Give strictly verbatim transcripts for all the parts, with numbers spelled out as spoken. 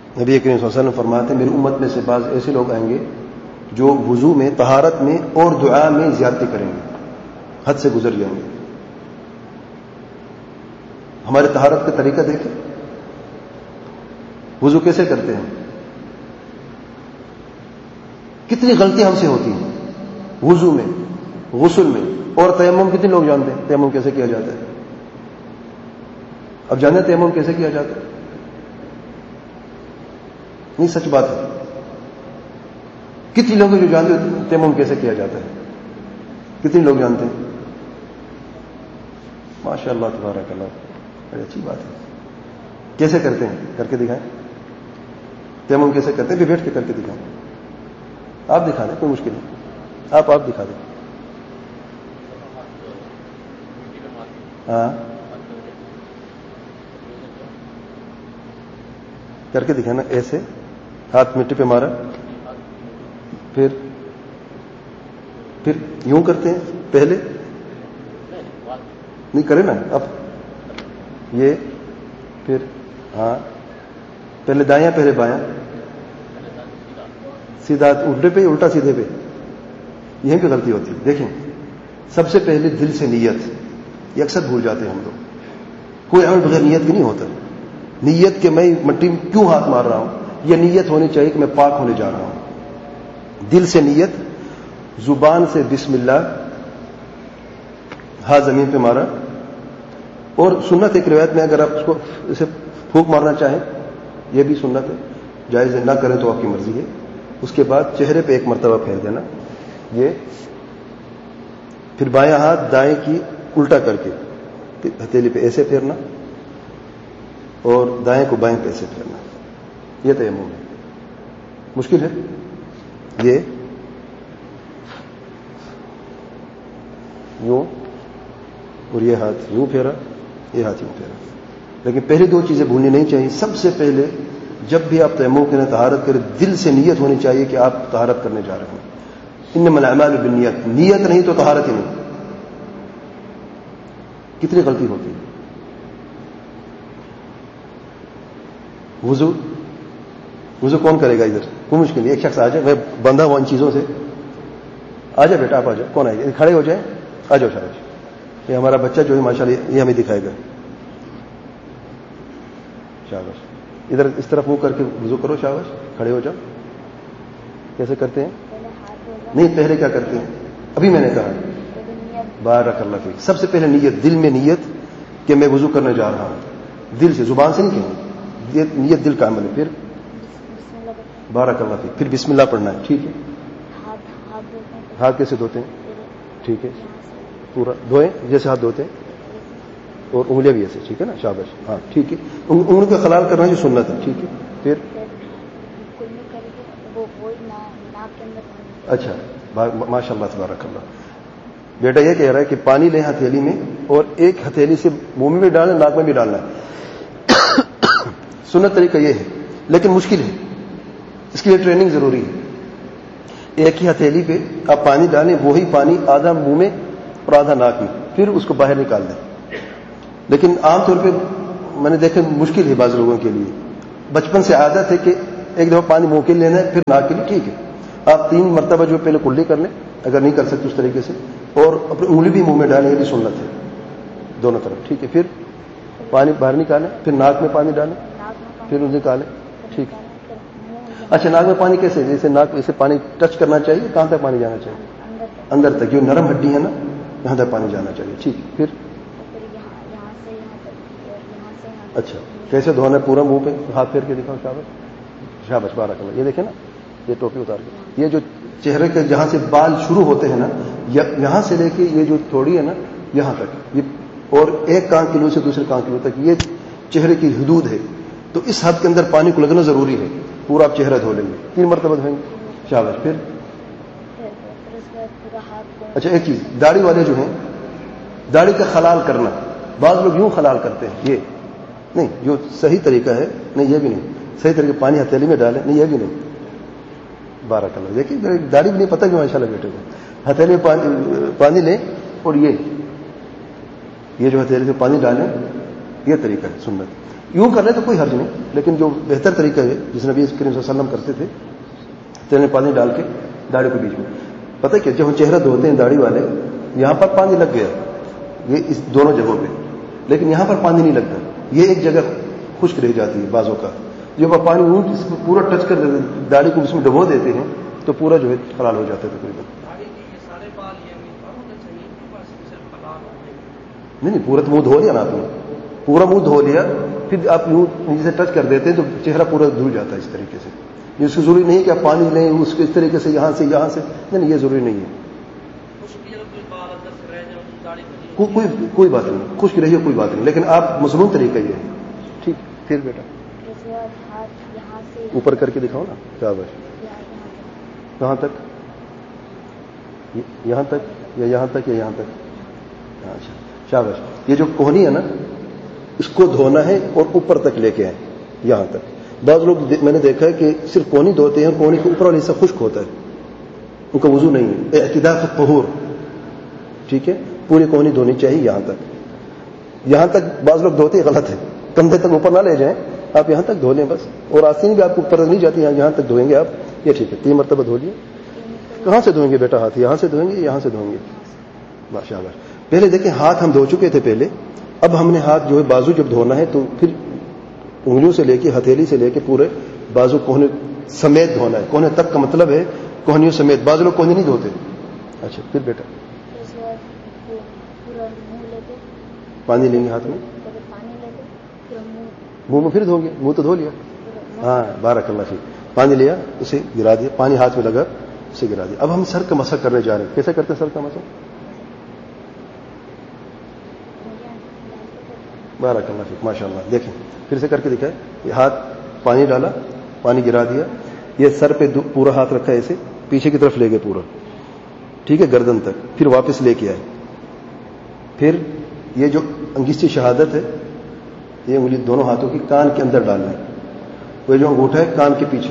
نبی کریم صلی اللہ علیہ وسلم فرماتے ہیں میری امت میں سے بعض ایسے لوگ آئیں گے جو وضو میں، طہارت میں اور دعا میں زیادتی کریں گے، حد سے گزر جائیں گے۔ ہمارے طہارت کا طریقہ دیکھیں، وضو کیسے کرتے ہیں، کتنی غلطیاں ہم سے ہوتی ہیں وضو میں، غسل میں، اور تیمم کتنے لوگ جانتے ہیں تیمم کیسے کیا جاتا ہے؟ اب جانتے ہیں تیمم کیسے کیا جاتا ہے؟ نہیں، سچ بات ہے، کتنے لوگ جو جانتے ہیں تیمم کیسے کیا جاتا ہے؟ کتنے لوگ جانتے ہیں؟ ماشاء اللہ تبارک اللہ، بڑی اچھی بات ہے۔ کیسے کرتے ہیں؟ کر کے دکھائیں، تیمم کیسے کرتے ہیں؟ بیٹھ کے کر کے دکھائیں، آپ دکھا دیں، کوئی مشکل نہیں، آپ آپ دکھا دیں۔ ہاں کر کے دکھانا، ایسے ہاتھ مٹی پہ مارا، پھر پھر یوں کرتے ہیں، پہلے نہیں کرے نا، اب یہ، پھر ہاں پہلے دایاں پہلے بایاں، سیدھا الٹے پہ الٹا سیدھے پہ، یہیں پہ غلطی ہوتی ہے۔ دیکھیں، سب سے پہلے دل سے نیت، یہ اکثر بھول جاتے ہیں ہم لوگ، کوئی عمل بغیر نیت کی نہیں ہوتا۔ نیت کہ میں مٹی میں کیوں ہاتھ مار رہا ہوں، یہ نیت ہونی چاہیے کہ میں پاک ہونے جا رہا ہوں۔ دل سے نیت، زبان سے بسم اللہ، ہاتھ زمین پہ مارا، اور سنت ایک روایت میں اگر آپ اس کو اسے پھونک مارنا چاہیں یہ بھی سنت ہے، جائز نہ کریں تو آپ کی مرضی ہے۔ اس کے بعد چہرے پہ ایک مرتبہ پھیر دینا، یہ، پھر بایاں ہاتھ دائیں کی الٹا کر کے ہتھیلی پہ ایسے پھیرنا، اور دائیں کو بائیں پہ ایسے پھیرنا، یہ تیمم ہے۔ مشکل ہے یہ، یوں، اور یہ ہاتھ یوں پھیرا، یہ ہاتھ یوں پھیرا۔ لیکن پہلی دو چیزیں بھولنی نہیں چاہیے۔ سب سے پہلے جب بھی آپ تیمم کریں، طہارت کریں، دل سے نیت ہونی چاہیے کہ آپ طہارت کرنے جا رہے ہیں۔ انما الاعمال بالنیت، نیت نہیں تو طہارت ہی نہیں۔ کتنی غلطی ہوتی ہے۔ وضو وضو کون کرے گا ادھر؟ کوئی مشکل نہیں، ایک شخص آ جائے، میں بندھا ہوا ان چیزوں سے، آ جائے بیٹا، آپ آ جائے، کون آئے گا؟ کھڑے ہو جائیں، آ جاؤ شاباش، یہ ہمارا بچہ جو ہے ماشاءاللہ یہ ہمیں دکھائے گا، شاباش، ادھر اس طرف منہ کر کے وضو کرو، شاباش، کھڑے ہو جاؤ۔ کیسے کرتے ہیں؟ نہیں، پہلے کیا کرتے ہیں؟ ابھی میں نے کہا، بارک اللہ فیک، سب سے پہلے نیت، دل میں نیت کہ میں وضو کرنے جا رہا ہوں، دل سے، زبان سے نہیں کہیں، نیت دل کا عمل ہے۔ پھر بارک اللہ فیک، پھر بسم اللہ پڑھنا ہے، ٹھیک ہے۔ ہاتھ کیسے دھوتے ہیں؟ ٹھیک ہے، پورا دھوئیں جیسے ہاتھ دھوتے ہیں، اور انگلیاں بھی ایسے، ٹھیک ہے نا، شاباش، ہاں ٹھیک ہے۔ انگلیوں کا خلال کرنا جو سنت ہے، ٹھیک ہے۔ پھر اچھا، ماشاء اللہ تبارک اللہ، بیٹا یہ کہہ رہا ہے کہ پانی لیں ہتھیلی میں، اور ایک ہتھیلی سے منہ میں بھی ڈالنا، ناک میں بھی ڈالنا ہے۔ سنت طریقہ یہ ہے، لیکن مشکل ہے، اس کے لیے ٹریننگ ضروری ہے۔ ایک ہی ہتھیلی پہ آپ پانی ڈالیں، وہی پانی آدھا منہ میں اور آدھا ناک میں، پھر اس کو باہر نکال دیں۔ لیکن عام طور پہ میں نے دیکھا مشکل ہے بعض لوگوں کے لیے، بچپن سے عادت ہے کہ ایک دفعہ پانی منہ کے لیے لینا ہے، پھر ناک کے لیے، ٹھیک ہے، آپ تین مرتبہ جو پہلے کلی کر لیں اگر نہیں کر سکتے اس طریقے سے، اور اپنی انگلی بھی منہ میں ڈالیں، یہ بھی سنت ہے، دونوں طرف، ٹھیک ہے۔ پھر پانی باہر نکالیں، پھر ناک میں پانی ڈالیں، پھر اسے نکالیں، ٹھیک ہے۔ اچھا، ناک میں پانی کیسے؟ جیسے ناک اسے پانی ٹچ کرنا چاہیے، کہاں تک پانی جانا چاہیے؟ اندر تک، جو نرم ہڈی ہے نا، یہاں تک پانی جانا چاہیے، ٹھیک ہے۔ پھر اچھا، کیسے دھونا ہے؟ پورا منہ پہ ہاتھ پھیر کے دکھاؤ، شاباش، شاباش، بارک اللہ۔ یہ دیکھیں نا، یہ ٹوپی اتار کے، یہ جو چہرے کے جہاں سے بال شروع ہوتے ہیں نا، یہاں سے لے کے یہ جو تھوڑی ہے نا یہاں تک، یہ، اور ایک کان کلو سے دوسرے کان کلو تک، یہ چہرے کی حدود ہے، تو اس حد کے اندر پانی کو لگنا ضروری ہے۔ پورا آپ چہرہ دھو لیں گے، تین مرتبہ دھوئیں گے، شاباش۔ پھر اچھا، ایک چیز، داڑھی والے جو ہیں، داڑھی کا خلال کرنا، بعض لوگ یوں خلال کرتے ہیں، یہ نہیں، جو صحیح طریقہ ہے، نہیں یہ بھی نہیں صحیح طریقہ، پانی ہتھیلی میں ڈالیں، نہیں یہ بھی نہیں، بارک اللہ۔ دیکھیے داڑھی بھی نہیں پتہ کیوں ماشاء اللہ بیٹے کو، ہتھیلی میں پانی, پانی لیں، اور یہ یہ جو ہتھیلی سے پانی ڈالیں، یہ طریقہ ہے سنت۔ یوں کر لیں تو کوئی حرج نہیں، لیکن جو بہتر طریقہ ہے جس نبی کریم صلی اللہ علیہ وسلم کرتے تھے، تیل میں پانی ڈال کے داڑھی کے بیچ میں، پتہ ہے کہ جب ہم چہرہ دھوتے ہیں داڑھی والے، یہاں پر پانی لگ گیا یہ اس دونوں جگہوں پہ، لیکن یہاں پر پانی نہیں لگتا، یہ ایک جگہ خشک رہ جاتی ہے بعضوں کا، جب آپ پانی اونٹ اس کو پورا ٹچ کر داڑھی کو اس میں ڈبو دیتے ہیں تو پورا جو ہے حلال ہو جاتا ہے تقریباً۔ نہیں نہیں، پورا تو منہ دھو لیا نا آپ نے، پورا منہ دھو لیا، پھر آپ یوں نیچے سے ٹچ کر دیتے ہیں تو چہرہ پورا دھل جاتا ہے اس طریقے سے۔ اس کی ضروری نہیں کہ آپ پانی لیں اس کو اس طریقے سے یہاں سے یہاں سے، نہیں نہیں، یہ ضروری نہیں ہے، کوئی کوئی بات نہیں، خشک رہی ہے کوئی بات نہیں، لیکن آپ مصنون طریقہ یہ ہے۔ ٹھیک، پھر بیٹا اوپر کر کے دکھاؤ نا، شاباش، کہاں تک؟ یہاں تک یا یہاں تک یا یہاں تک؟ اچھا شاباش۔ یہ جو کوہنی ہے نا اس کو دھونا ہے اور اوپر تک لے کے آئیں یہاں تک۔ بعض لوگ میں نے دیکھا ہے کہ صرف کوہنی دھوتے ہیں، کوہنی کے اوپر والا حصہ خشک ہوتا ہے، ان کا وضو نہیں ہے۔ اعتداء فی الطہور، ٹھیک ہے، پوری کوہنی دھونی چاہیے یہاں تک۔ یہاں تک بعض لوگ دھوتے ہیں، غلط ہے، کندھے تک اوپر نہ لے جائیں، آپ یہاں تک دھو لیں بس، اور آستین بھی آپ کو اوپر نہیں جاتی، یہاں تک دھوئیں گے آپ، یہ ٹھیک ہے، تین مرتبہ دھو لیے۔ کہاں سے دھوئیں گے بیٹا ہاتھ؟ یہاں سے دھوئیں گے یہاں سے دھوئیں گے؟ ماشاءاللہ۔ پہلے دیکھیں ہاتھ ہم دھو چکے تھے پہلے، اب ہم نے ہاتھ جو ہے بازو جب دھونا ہے تو پھر انگلیوں سے لے کے ہتھیلی سے لے کے پورے بازو کوہنے سمیت دھونا ہے۔ کوہنے تک کا مطلب ہے کوہنیوں سمیت، بعض لوگ کوہنی نہیں دھوتے۔ اچھا پھر بیٹا پانی لیں گے ہاتھ میں، منہ میں پھر دھو گے، منہ تو دھو لیا، ہاں بارک اللہ فیک، پانی لیا اسے گرا دیا، پانی ہاتھ میں لگا اسے گرا دیا۔ اب ہم سر کا مسح کرنے جا رہے ہیں، کیسے کرتے ہیں سر کا مسح؟ بارک اللہ فیک، ماشاء اللہ۔ دیکھیں پھر سے کر کے دکھائے، یہ ہاتھ پانی ڈالا، پانی گرا دیا، یہ سر پہ پورا ہاتھ رکھا ہے، اسے پیچھے کی طرف لے گئے پورا، ٹھیک ہے، گردن تک، پھر واپس لے کے آئے۔ پھر یہ جو انگشتی شہادت ہے یہ انگلی دونوں ہاتھوں کی کان کے اندر ڈالنا ہے، وہ جو انگوٹھا ہے کان کے پیچھے،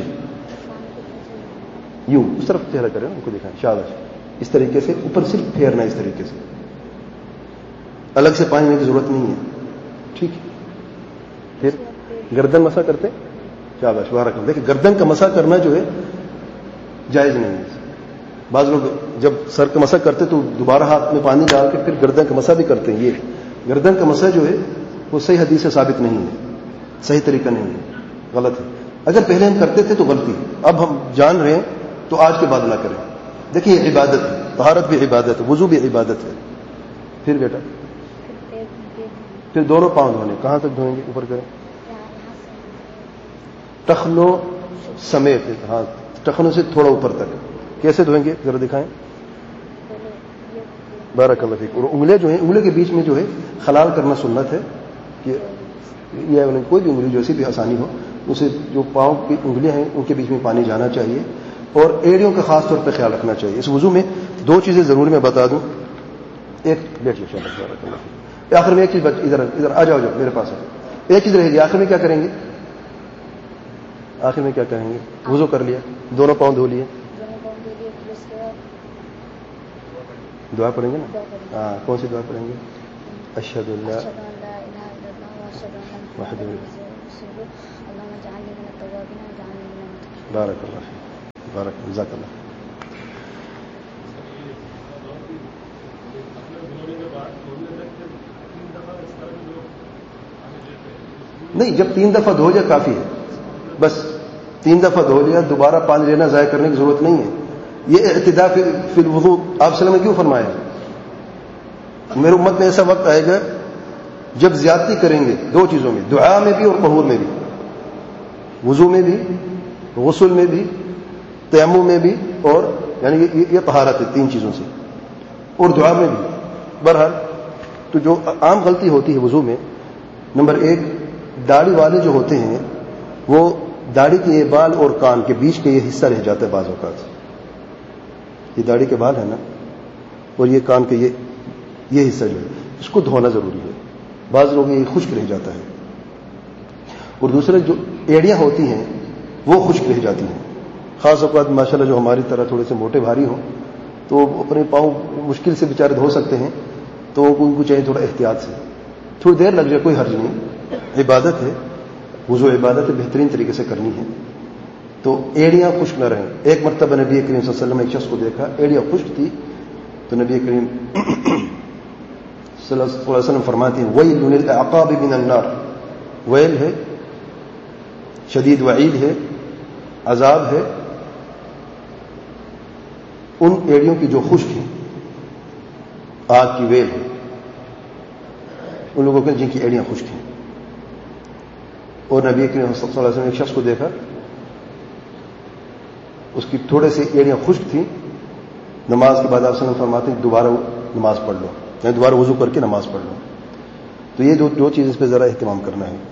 یوں اس طرف چہرہ کریں، ان کو دکھائیں، شاباش، اس طریقے سے اوپر صرف پھیرنا ہے، اس طریقے سے، الگ سے پانی لینے کی ضرورت نہیں ہے، ٹھیک ہے۔ پھر گردن مسح کرتے، شاباش بارک اللہ۔ دیکھیں گردن کا مسح کرنا جو ہے جائز نہیں ہے، بعض لوگ جب سر کا مسح کرتے تو دوبارہ ہاتھ میں پانی ڈال کے پھر گردن کا مسح بھی کرتے ہیں، یہ گردن کا مسح جو ہے وہ صحیح حدیث سے ثابت نہیں ہے، صحیح طریقہ نہیں ہے، غلط ہے۔ اگر پہلے ہم کرتے تھے تو غلطی، اب ہم جان رہے ہیں تو آج کے بعد نہ کریں۔ دیکھیں یہ عبادت ہے، طہارت بھی عبادت ہے، وضو بھی عبادت ہے۔ پھر بیٹا پھر دونوں پاؤں دھونے، کہاں تک دھوئیں گے؟ اوپر کریں، ٹخنوں سمیت، ہاں ٹخنوں سے تھوڑا اوپر تک۔ کیسے دھوئیں گے ذرا دکھائیں، بارک اللہ فیک۔ اور انگلیاں جو ہیں، انگلیوں کے بیچ میں جو ہے خلال کرنا سنت ہے، کہ یہ کوئی بھی انگلی جیسی بھی آسانی ہو، اسے جو پاؤں کی انگلیاں ہیں ان کے بیچ میں پانی جانا چاہیے، اور ایڑیوں کا خاص طور پہ خیال رکھنا چاہیے۔ اس وضو میں دو چیزیں ضرور میں بتا دوں، ایک بیٹھ لیں بارک اللہ فیک، آخر میں ایک چیز ادھر ادھر آ جاؤ، جو میرے پاس ہے، ایک چیز رہے گی، آخر میں کیا کریں گے؟ آخر میں کیا کریں گے؟ وضو کر لیا، دونوں پاؤں دھو لیے، دعا پڑھیں گے نا؟ ہاں کون سی دعا پڑھیں گے؟ اشہد ان لا وحدہ، بارک اللہ فیک، بارک جزاک اللہ۔ نہیں، جب تین دفعہ دھو جائے کافی ہے، بس تین دفعہ دھو لیا، دوبارہ پانی لینا ضائع کرنے کی ضرورت نہیں ہے۔ یہ اعتداء فی الوضو آپ صلی اللہ علیہ وسلم نے کیوں فرمایا؟ میرے امت میں ایسا وقت آئے گا جب زیادتی کریں گے دو چیزوں میں، دعا میں بھی اور طہور میں بھی، وضو میں بھی، غسل میں بھی، تیمم میں بھی، اور یعنی یہ طہارت ہے تین چیزوں سے، اور دعا میں بھی۔ بہرحال تو جو عام غلطی ہوتی ہے وضو میں، نمبر ایک، داڑھی والے جو ہوتے ہیں وہ داڑھی کے یہ بال اور کان کے بیچ کے یہ حصہ رہ جاتا ہے بعض اوقات، یہ داڑھی کے بال ہے نا، اور یہ کان کے یہ یہ حصہ جو ہے اس کو دھونا ضروری ہے، بعض لوگوں یہ خشک رہ جاتا ہے۔ اور دوسرے جو ایڑیاں ہوتی ہیں وہ خشک رہ جاتی ہیں، خاص اوقات ماشاءاللہ جو ہماری طرح تھوڑے سے موٹے بھاری ہوں تو اپنے پاؤں مشکل سے بیچارے دھو سکتے ہیں، تو ان کو چاہیے تھوڑا احتیاط سے، تھوڑی دیر لگ جائے کوئی حرج نہیں، عبادت ہے، وضو عبادت بہترین طریقے سے کرنی ہے تو ایڑیاں خشک نہ رہیں. ایک مرتبہ نبی کریم صلی اللہ علیہ وسلم نے ایک شخص کو دیکھا ایڑیاں خشک تھی تو نبی کریم صلی اللہ علیہ وسلم فرماتے ہیں ویل للأعقاب من النار، ویل ہے، شدید وعید ہے، عذاب ہے ان ایڑیوں کی جو خشک ہیں، آگ کی ویل ہے ان لوگوں کے جن کی ایڑیاں خشک ہیں. اور نبی کریم صلی اللہ علیہ وسلم نے ایک شخص کو دیکھا اس کی تھوڑے سے ایڑیاں خشک تھیں. نماز کے بعد آپ صلی اللہ علیہ وسلم فرماتے ہیں دوبارہ نماز پڑھ لو، یعنی دوبارہ وضو کر کے نماز پڑھ لو. تو یہ دو دو چیز اس پہ ذرا اہتمام کرنا ہے.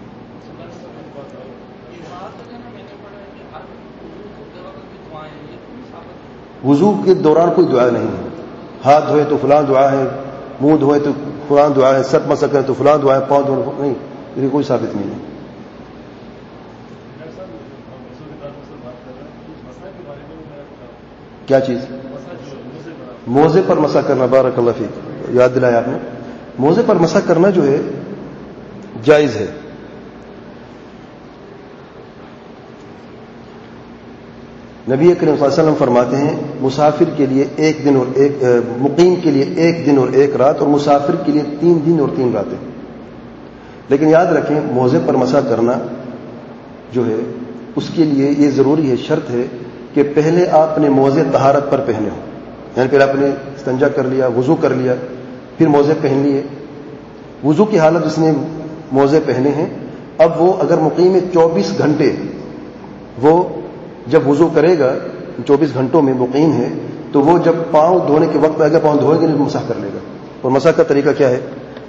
وضو کے دوران کوئی دعا نہیں ہے. ہاتھ دھوئے تو فلاں دعا ہے، منہ دھوئے تو فلاں دعا ہے، سر مسح کرے تو فلاں دعا ہے، پاؤں دھوئے نہیں، یہ کوئی ثابت نہیں ہے. کیا چیز؟ موزے پر مسح کرنا. بارک اللہ فیک، یاد دلایا آپ نے. موزے پر مسح کرنا جو ہے جائز ہے. نبی کریم صلی اللہ علیہ وسلم فرماتے ہیں مسافر کے لیے ایک دن اور ایک مقیم کے لیے ایک دن اور ایک رات اور مسافر کے لیے تین دن اور تین راتیں. لیکن یاد رکھیں موزے پر مسح کرنا جو ہے اس کے لیے یہ ضروری ہے، شرط ہے کہ پہلے آپ نے موزے طہارت پر پہنے ہوں. یعنی پھر آپ نے استنجا کر لیا، وضو کر لیا، پھر موزے پہن لیے. وضو کی حالت جس نے موزے پہنے ہیں اب وہ اگر مقیم چوبیس گھنٹے وہ جب وضو کرے گا چوبیس گھنٹوں میں مقیم ہے تو وہ جب پاؤں دھونے کے وقت اگر پاؤں دھوئے گا نہیں مسح کر لے گا. اور مسح کا طریقہ کیا ہے؟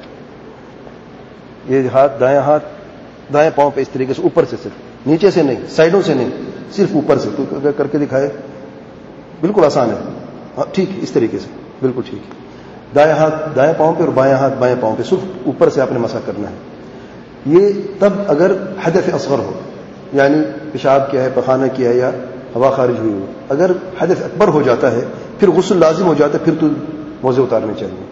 یہ ہاتھ دائیں ہاتھ دائیں پاؤں پہ اس طریقے سے اوپر سے، صرف نیچے سے نہیں، سائڈوں سے نہیں، صرف اوپر سے. تو اگر کر کے دکھائے بالکل آسان ہے. ہاں ٹھیک، اس طریقے سے بالکل ٹھیک ہے. دائیں ہاتھ دائیں پاؤں پہ اور بائیں ہاتھ بائیں پاؤں پہ، صرف اوپر سے آپ نے مسح کرنا ہے. یہ تب اگر حدث اصغر ہو، یعنی پیشاب کیا ہے، پخانہ کیا ہے یا ہوا خارج ہوئی ہو. اگر حدث اکبر ہو جاتا ہے پھر غسل لازم ہو جاتا ہے، پھر تو موزے اتارنے چاہیے.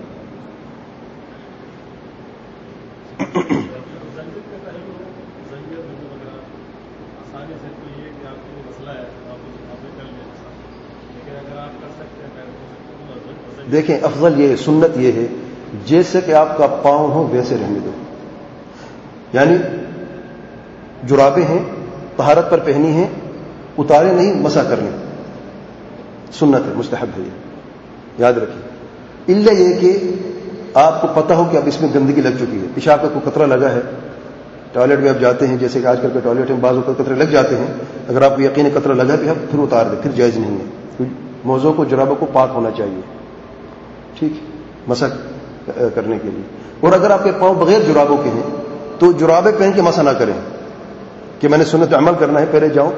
دیکھیں افضل یہ ہے، سنت یہ ہے جیسے کہ آپ کا پاؤں ہو ویسے رہنے دو. یعنی جرابیں ہیں طہارت پر پہنی ہیں، اتارے نہیں، مسح کرنے. سنت ہے، مستحب ہے، یہ یاد رکھیں. الا یہ کہ آپ کو پتہ ہو کہ اب اس میں گندگی لگ چکی ہے، پیشاب کا کوئی قطرہ لگا ہے، ٹوائلٹ میں آپ جاتے ہیں جیسے کہ آج کل کے ٹوائلٹ میں بعض اوقات قطرے لگ جاتے ہیں، اگر آپ کو یقین قطرہ لگا بھی پھر اتار دیں، پھر جائز نہیں ہے. موضوع کو جرابوں کو پاک ہونا چاہیے، ٹھیک، مسح کرنے کے لیے. اور اگر آپ کے پاؤں بغیر جرابوں کے ہیں تو جرابیں پہن کے مسح نہ کریں کہ میں نے سنت عمل کرنا ہے، پہلے جاؤں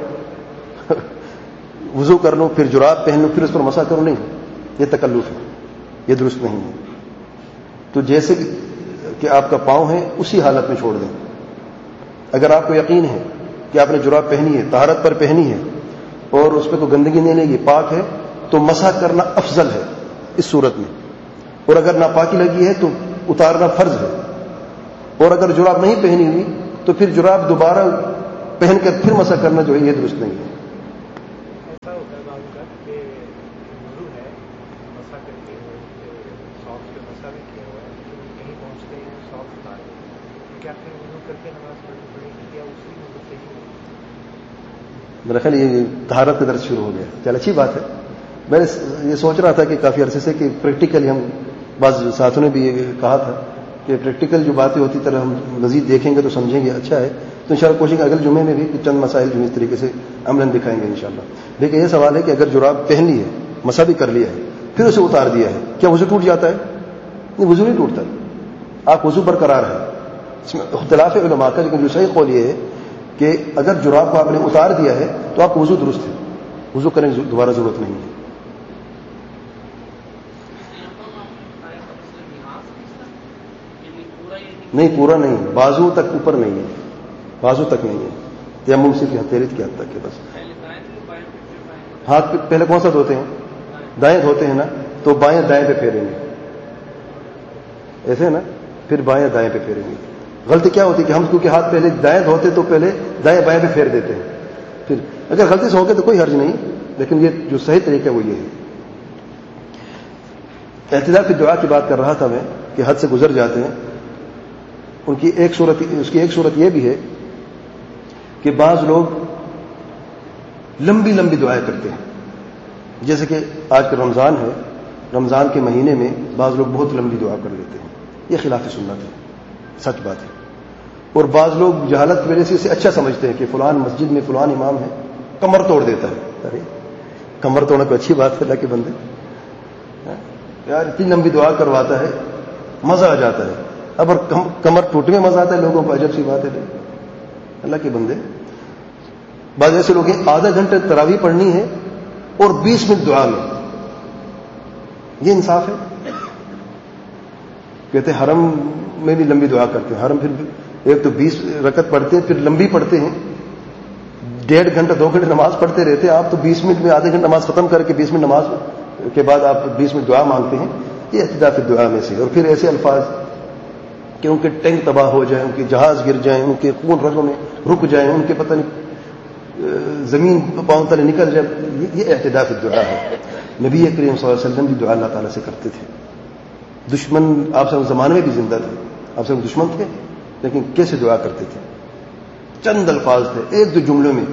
وضو کر لوں پھر جراب پہن لوں پھر اس پر مسح کروں. نہیں، یہ تکلف ہے، یہ درست نہیں ہے. تو جیسے کہ آپ کا پاؤں ہے اسی حالت میں چھوڑ دیں. اگر آپ کو یقین ہے کہ آپ نے جراب پہنی ہے، طہارت پر پہنی ہے اور اس پہ کوئی گندگی نہیں لگی، پاک ہے، تو مسح کرنا افضل ہے اس صورت میں. اور اگر ناپاکی لگی ہے تو اتارنا فرض ہے. اور اگر جراب نہیں پہنی ہوئی تو پھر جراب دوبارہ پہن کر پھر مسح کرنا جو ہے یہ درست نہیں ہے. ایسا ہوتا ہے بعض کا کہ وضو ہے، مسح کر کے ساکس پہ مسح بھی کیا ہوا ہے، کہیں پہنچتے ہیں ساکس اتارے، کیا پھر وضو کر کے نماز پڑھنی پڑے گی کیا اسی وضو سے ہی؟ میرا خیال یہ طہارت کا درس شروع ہو گیا. چل اچھی بات ہے. میں نے یہ سوچ رہا تھا کہ کافی عرصے سے کہ پریکٹیکلی ہم بعض ساتھوں نے بھی یہ کہا تھا کہ پریکٹیکل جو باتیں ہوتی طرح ہم مزید دیکھیں گے تو سمجھیں گے. اچھا ہے، تو انشاءاللہ کوشش اگلے جمعے میں بھی چند مسائل جو اس طریقے سے عملاً دکھائیں گے انشاءاللہ. لیکن یہ سوال ہے کہ اگر جراب پہن لی ہے، مسح بھی کر لیا ہے، پھر اسے اتار دیا ہے، کیا وضو ٹوٹ جاتا ہے؟ نہیں، وضو نہیں ٹوٹتا، آپ وضو برقرار ہے. اس میں اختلاف علماء کا، لیکن جو صحیح قول یہ ہے کہ اگر جراب کو آپ نے اتار دیا ہے تو آپ کو وضو درست ہے، وضو کرنے کی دوبارہ ضرورت نہیں ہے. نہیں، پورا نہیں، بازو تک اوپر نہیں ہے، بازو تک نہیں ہے، یا منہ سے ہتھیلی کی حد تک ہے بس. ہاتھ پہلے کون سا دھوتے ہیں؟ دائیں دھوتے ہیں نا، تو بائیں دائیں پہ پھیریں گے، ایسے نا، پھر بائیں دائیں پہ پھیریں گے. غلطی کیا ہوتی ہے کہ ہم کیونکہ ہاتھ پہلے دائیں دھوتے تو پہلے دائیں بائیں پہ پھیر دیتے ہیں. پھر اگر غلطی سے ہو گئے تو کوئی حرج نہیں, لیکن یہ جو صحیح طریقہ ہے وہ یہ ہے. اعتدال کی دعا کی بات کر رہا تھا میں کہ حد سے گزر جاتے ہیں. ان کی ایک صورت اس کی ایک صورت یہ بھی ہے کہ بعض لوگ لمبی لمبی دعائیں کرتے ہیں. جیسے کہ آج کا رمضان ہے, رمضان کے مہینے میں بعض لوگ بہت لمبی دعا کر لیتے ہیں. یہ خلاف سنت ہے, سچ بات ہے. اور بعض لوگ جہالت کی وجہ سے اسے اچھا سمجھتے ہیں کہ فلان مسجد میں فلان امام ہے, کمر توڑ دیتا ہے. ارے کمر توڑنا کوئی اچھی بات ہے اللہ کے بندے؟ یار اتنی لمبی دعا کرواتا ہے, مزہ آ جاتا ہے. اب اور کمر ٹوٹنے میں مزہ آتا ہے لوگوں کو, عجب سی بات ہے اللہ کے بندے. بعض ایسے لوگ ہیں آدھا گھنٹے تراویح پڑھنی ہے اور بیس منٹ دعا میں. یہ انصاف ہے؟ کہتے ہیں حرم میں بھی لمبی دعا کرتے ہیں. حرم پھر ایک تو بیس رکعت پڑھتے ہیں, پھر لمبی پڑھتے ہیں, ڈیڑھ گھنٹہ دو گھنٹے نماز پڑھتے رہتے ہیں. آپ تو بیس منٹ میں آدھے گھنٹے نماز ختم کر کے بیس منٹ نماز کے بعد آپ بیس منٹ دعا مانگتے ہیں. یہ اعتدال فی دعا میں سے. اور پھر ایسے الفاظ کہ ان کے ٹینک تباہ ہو جائیں, ان کے جہاز گر جائیں, ان کے خون رگوں میں رک جائیں, ان کے پتہ نہیں زمین پاؤں تلے نکل جائے, یہ اعتدال فی دعا ہے. نبی کریم صلی اللہ علیہ وسلم بھی دعا اللہ تعالیٰ سے کرتے تھے. دشمن آپ سے زمانے میں بھی زندہ تھے, آپ سے دشمن تھے, لیکن کیسے دعا کرتے تھے؟ چند الفاظ تھے, ایک دو جملوں میں.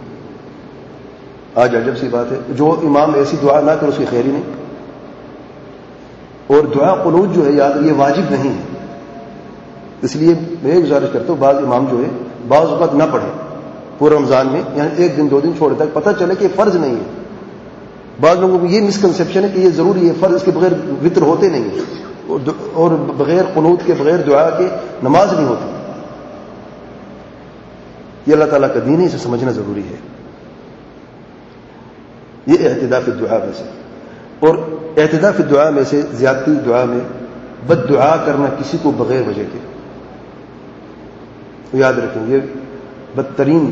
آج عجب سی بات ہے, جو امام ایسی دعا نہ کرے اس کی خیر ہی نہیں. اور دعا قنوت جو ہے یاد یہ واجب نہیں ہے. اس لیے میں گزارش کرتا ہوں بعض امام جو ہے بعض اوقات نہ پڑھیں پورے رمضان میں, یعنی ایک دن دو دن چھوڑ تک پتہ چلے کہ فرض نہیں ہے. بعض لوگوں کو یہ مسکنسیپشن ہے کہ یہ ضروری ہے, فرض کے بغیر وطر ہوتے نہیں ہیں, اور بغیر قنوت کے بغیر دعا کے نماز نہیں ہوتی. یہ اللہ تعالیٰ کا دین ہے, اسے سمجھنا ضروری ہے. یہ اعتدال فی دعا میں سے. اور اعتدال فی دعا میں سے زیادتی دعا میں بد دعا کرنا کسی کو بغیر وجہ کے. یاد رکھیں یہ بدترین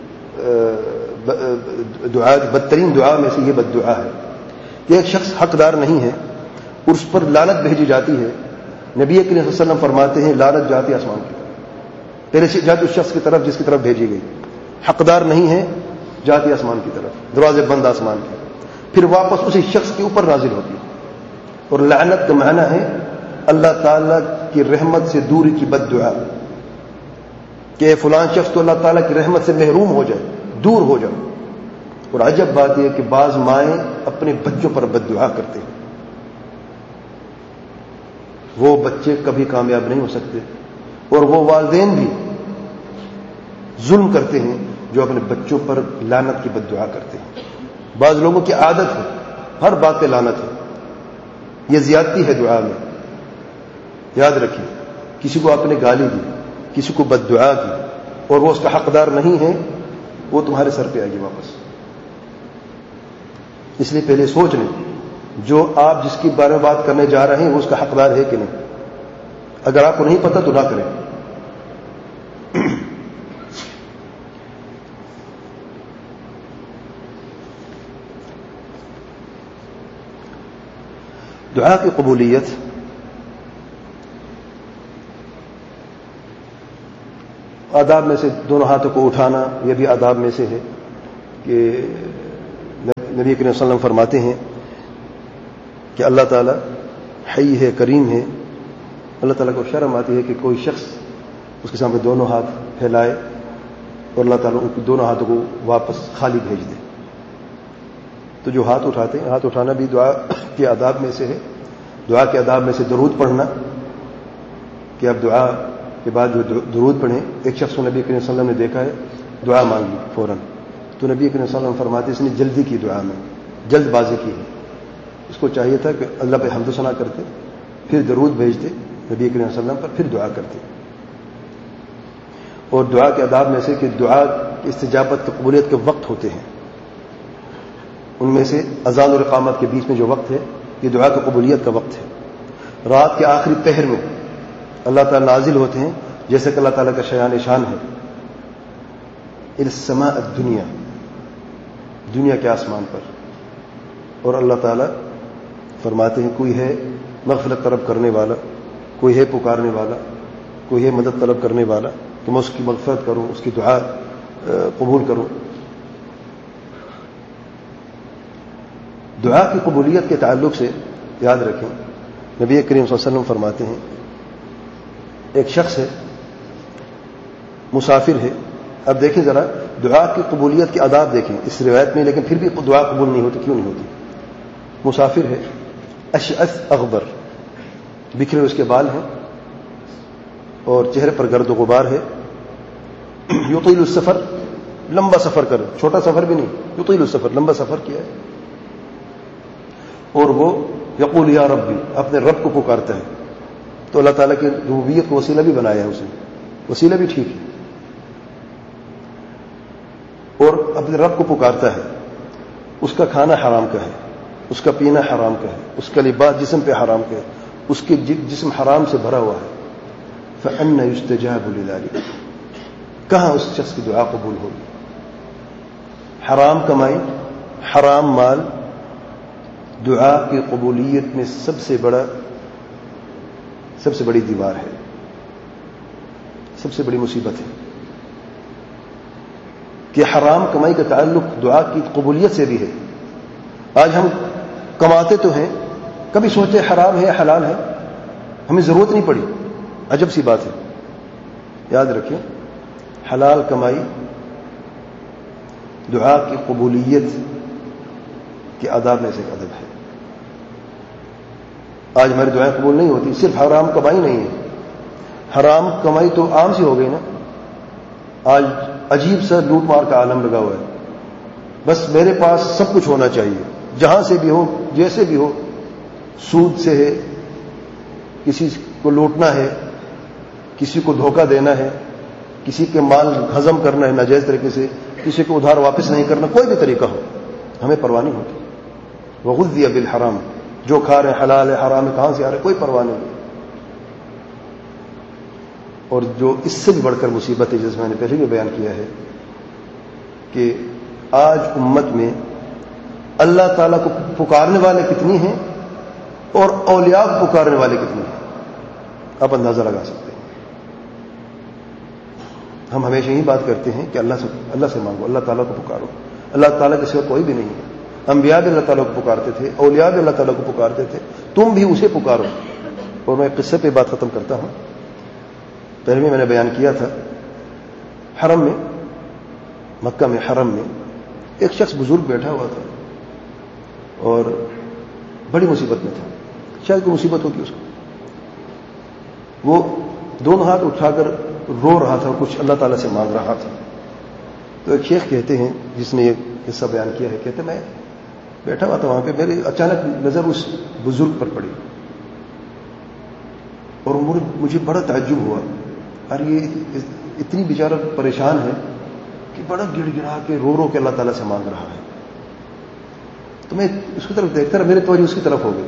دعا بدترین دعا میں سے یہ بد دعا ہے کہ ایک شخص حقدار نہیں ہے اور اس پر لعنت بھیجی جاتی ہے. نبی کریم صلی اللہ علیہ وسلم فرماتے ہیں لعنت جاتی آسمان کی طرف, پہلے جاتی اس شخص کی طرف جس کی طرف بھیجی گئی. حقدار نہیں ہے, جاتی آسمان کی طرف, دروازے بند آسمان کے, پھر واپس اسی شخص کے اوپر نازل ہوتی ہے. اور لعنت کا معنی ہے اللہ تعالیٰ کی رحمت سے دوری کی بد دعا, کہ فلان شخص تو اللہ تعالیٰ کی رحمت سے محروم ہو جائے, دور ہو جائے. اور عجب بات یہ کہ بعض مائیں اپنے بچوں پر بد دعا کرتے ہیں. وہ بچے کبھی کامیاب نہیں ہو سکتے, اور وہ والدین بھی ظلم کرتے ہیں جو اپنے بچوں پر لعنت کی بد دعا کرتے ہیں. بعض لوگوں کی عادت ہے ہر بات پہ لعنت ہے, یہ زیادتی ہے دعا میں. یاد رکھیے کسی کو آپ نے گالی دی, کسی کو بد دعا کی, اور وہ اس کا حقدار نہیں ہے, وہ تمہارے سر پہ آئے گی واپس. اس لیے پہلے سوچ لیں جو آپ جس کی بارے میں بات کرنے جا رہے ہیں وہ اس کا حقدار ہے کہ نہیں. اگر آپ کو نہیں پتا تو نہ کریں. دعا کی قبولیت آداب میں سے دونوں ہاتھوں کو اٹھانا, یہ بھی آداب میں سے ہے کہ نبی کریم صلی اللہ علیہ وسلم فرماتے ہیں کہ اللہ تعالیٰ حی ہے, کریم ہے. اللہ تعالیٰ کو شرم آتی ہے کہ کوئی شخص اس کے سامنے دونوں ہاتھ پھیلائے اور اللہ تعالیٰ ان دونوں ہاتھوں کو واپس خالی بھیج دے. تو جو ہاتھ اٹھاتے ہیں, ہاتھ اٹھانا بھی دعا کے آداب میں سے ہے. دعا کے آداب میں سے درود پڑھنا, کہ آپ دعا کے بعد جو درود پڑھیں. ایک شخص کو نبی کریم صلی اللہ علیہ وسلم نے دیکھا ہے دعا مانگی فوراً, تو نبی کریم صلی اللہ علیہ وسلم فرماتے اس نے جلدی کی, دعا میں جلد بازی کی ہے. اس کو چاہیے تھا کہ اللہ پہ حمد و ثنا کرتے, پھر درود بھیجتے نبی کریم صلی اللہ علیہ وسلم پر, پھر دعا کرتے. اور دعا کے آداب میں سے کہ دعا کی استجابت کی قبولیت کے وقت ہوتے ہیں. ان میں سے اذان اور اقامت کے بیچ میں جو وقت ہے یہ دعا کی قبولیت کا وقت ہے. رات کے آخری پہر میں اللہ تعالیٰ نازل ہوتے ہیں, جیسے کہ اللہ تعالیٰ کا شیان شان ہے السماء الدنیا, دنیا کے آسمان پر. اور اللہ تعالیٰ فرماتے ہیں کوئی ہے مغفرت طلب کرنے والا, کوئی ہے پکارنے والا, کوئی ہے مدد طلب کرنے والا کہ میں اس کی مغفرت کروں، اس کی دعا قبول کروں. دعا کی قبولیت کے تعلق سے یاد رکھیں، نبی کریم صلی اللہ علیہ وسلم فرماتے ہیں ایک شخص ہے، مسافر ہے. اب دیکھیں ذرا دعا کی قبولیت کے آداب دیکھیں اس روایت میں، لیکن پھر بھی دعا قبول نہیں ہوتی. کیوں نہیں ہوتی؟ مسافر ہے، اشعث اغبر، بکھرے اس کے بال ہیں اور چہرے پر گرد و غبار ہے. یطیل السفر، لمبا سفر کر، چھوٹا سفر بھی نہیں، یطیل السفر، لمبا سفر کیا ہے. اور وہ یقول یا ربی، اپنے رب کو پکارتا ہے. تو اللہ تعالیٰ کی ربوبیت کو وسیلہ بھی بنایا ہے، اس نے وسیلہ بھی ٹھیک ہے. اور اپنے رب کو پکارتا ہے. اس کا کھانا حرام کا ہے، اس کا پینا حرام کا ہے، اس کا لباس جسم پہ حرام کا ہے، اس کے جسم حرام سے بھرا ہوا ہے. فأنى يستجاب لذلك، کہاں اس شخص کی دعا قبول ہوگی؟ حرام کمائی، حرام مال دعا کی قبولیت میں سب سے بڑا سب سے بڑی دیوار ہے، سب سے بڑی مصیبت ہے کہ حرام کمائی کا تعلق دعا کی قبولیت سے بھی ہے. آج ہم کماتے تو ہیں، کبھی سوچتے حرام ہے یا حلال ہے، ہمیں ضرورت نہیں پڑی. عجب سی بات ہے. یاد رکھیں حلال کمائی دعا کی قبولیت کے آداب میں سے ایک ادب ہے. آج ہماری دعائیں قبول نہیں ہوتی، صرف حرام کمائی نہیں ہے. حرام کمائی تو عام سی ہو گئی نا. آج عجیب سا لوٹ مار کا عالم لگا ہوا ہے. بس میرے پاس سب کچھ ہونا چاہیے، جہاں سے بھی ہو، جیسے بھی ہو. سود سے ہے، کسی کو لوٹنا ہے، کسی کو دھوکہ دینا ہے، کسی کے مال ہضم کرنا ہے ناجائز طریقے سے، کسی کو ادھار واپس نہیں کرنا، کوئی بھی طریقہ ہو، ہمیں پرواہ نہیں ہوتی. وغذی بالحرام، جو کھا رہے ہیں حلال ہے حرام ہے، کہاں سے آ رہے کوئی پرواہ نہیں. اور جو اس سے بھی بڑھ کر مصیبت ہے، جیسے میں نے پہلے بھی بیان کیا ہے کہ آج امت میں اللہ تعالیٰ کو پکارنے والے کتنی ہیں اور اولیاء کو پکارنے والے کتنے ہیں، آپ اندازہ لگا سکتے ہیں. ہم ہمیشہ یہی بات کرتے ہیں کہ اللہ سے اللہ سے مانگو، اللہ تعالیٰ کو پکارو. اللہ تعالیٰ کے سوا کوئی بھی نہیں ہے. انبیاء بھی اللہ تعالیٰ کو پکارتے تھے، اولیاء بھی اللہ تعالیٰ کو پکارتے تھے. تم بھی اسے پکارو. اور میں قصے پہ بات ختم کرتا ہوں. پہلے میں میں نے بیان کیا تھا، حرم میں، مکہ میں حرم میں ایک شخص بزرگ بیٹھا ہوا تھا اور بڑی مصیبت میں تھا. شاید کوئی مصیبت ہوگی اس کو. وہ دونوں ہاتھ اٹھا کر رو رہا تھا، کچھ اللہ تعالیٰ سے مانگ رہا تھا. تو ایک شیخ کہتے ہیں جس نے یہ قصہ بیان کیا ہے، کہتے میں بیٹھا ہوا تھا وہاں پہ، میری اچانک نظر اس بزرگ پر پڑی اور مجھے بڑا تعجب ہوا. اور یہ اتنی بیچارہ پریشان ہے کہ بڑا گڑ گڑا کے رو رو کے اللہ تعالیٰ سے مانگ رہا ہے. تو میں اس کی طرف دیکھتا رہا، میرے توجہ اس کی طرف ہو گئی.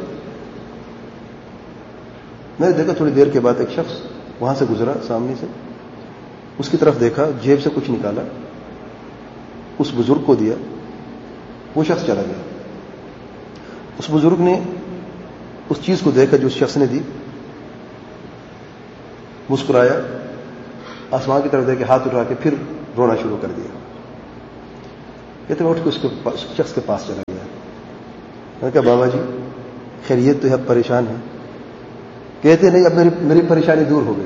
میں نے دیکھا تھوڑی دیر کے بعد ایک شخص وہاں سے گزرا سامنے سے، اس کی طرف دیکھا، جیب سے کچھ نکالا، اس بزرگ کو دیا، وہ شخص چلا گیا. اس بزرگ نے اس چیز کو دیکھا جو اس شخص نے دی، مسکرایا، آسمان کی طرف دیکھ کے ہاتھ اٹھا کے پھر رونا شروع کر دیا. کہتے میں اٹھ کے اس کے شخص کے پاس چلا گیا. میں نے کہا بابا جی خیریت تو ہے، اب پریشان ہے؟ کہتے نہیں، اب میری میری پریشانی دور ہو گئی.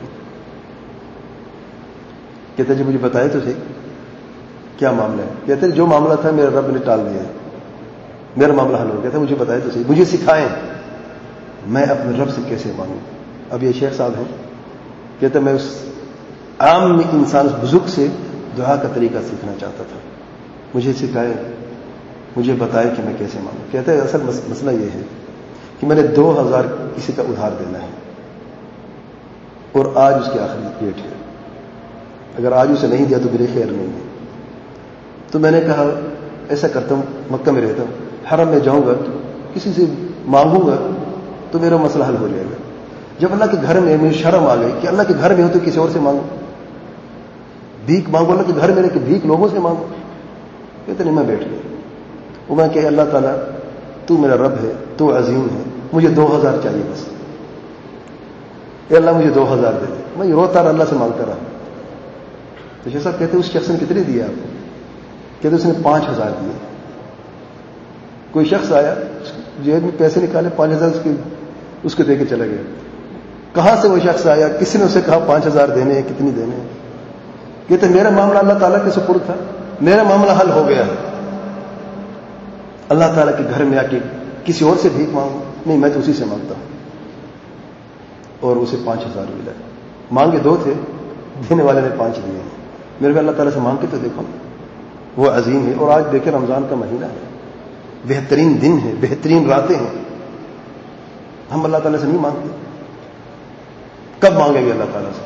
کہتے جی مجھے بتائے تو صحیح کیا معاملہ ہے. کہتے جو معاملہ تھا میرے رب نے ٹال دیا ہے، میرا معاملہ حل ہو. کہتے مجھے بتائے تو صحیح، مجھے سکھائیں میں اپنے رب سے کیسے مانگوں. اب یہ شیخ صاحب ہیں، کہتے میں اس عام انسان، اس بزرگ سے دعا کا طریقہ سیکھنا چاہتا تھا، مجھے سکھائے، مجھے بتائے کہ میں کیسے مانگوں. کہتے ہیں اصل مسئلہ یہ ہے کہ میں نے دو ہزار کسی کا ادھار دینا ہے اور آج اس کی آخری ڈیٹ ہے، اگر آج اسے نہیں دیا تو میرے خیر نہیں ہے. تو میں نے کہا ایسا کرتا ہوں، مکہ میں رہتا ہوں، حرم میں جاؤں گا تو کسی سے مانگوں گا تو میرا مسئلہ حل ہو جائے گا. جب اللہ کے گھر میں مجھے شرم آ گئی کہ اللہ کے گھر میں ہو تو کسی اور سے مانگو، بھیک مانگو، اللہ کے گھر میں کہ بھیک لوگوں سے مانگو. کہتے نہیں، میں بیٹھ گیا. وہ میں کہ اللہ تعالیٰ تو میرا رب ہے، تو عظیم ہے، مجھے دو ہزار چاہیے بس. اے اللہ مجھے دو ہزار دے دے. میں روتا رہا، اللہ سے مانگتا رہا. تو شیخ صاحب کہتے اس شخص نے کتنے دیے آپ کو؟ کہتے اس نے پانچ ہزار دیے. کوئی شخص آیا جیب میں پیسے نکالے، پانچ ہزار اس کے اس کو دے کے چلا گیا. کہاں سے وہ شخص آیا؟ کسی نے اسے کہا پانچ ہزار دینے ہیں، کتنی دینے ہیں؟ کہتے میرا معاملہ اللہ تعالیٰ کے سپرد تھا، میرا معاملہ حل ہو گیا. اللہ تعالیٰ کے گھر میں آ کے کسی اور سے بھیک مانگوں؟ نہیں، میں تو اسی سے مانگتا ہوں. اور اسے پانچ ہزار ملا. مانگے دو تھے، دینے والے نے پانچ دیے. میرے کو اللہ تعالیٰ سے مانگ کے تو دیکھو، وہ عظیم ہے. اور آج دیکھیں رمضان کا مہینہ ہے، بہترین دن ہے، بہترین راتیں ہیں. ہم اللہ تعالیٰ سے نہیں مانگتے. کب مانگیں گے اللہ تعالیٰ سے؟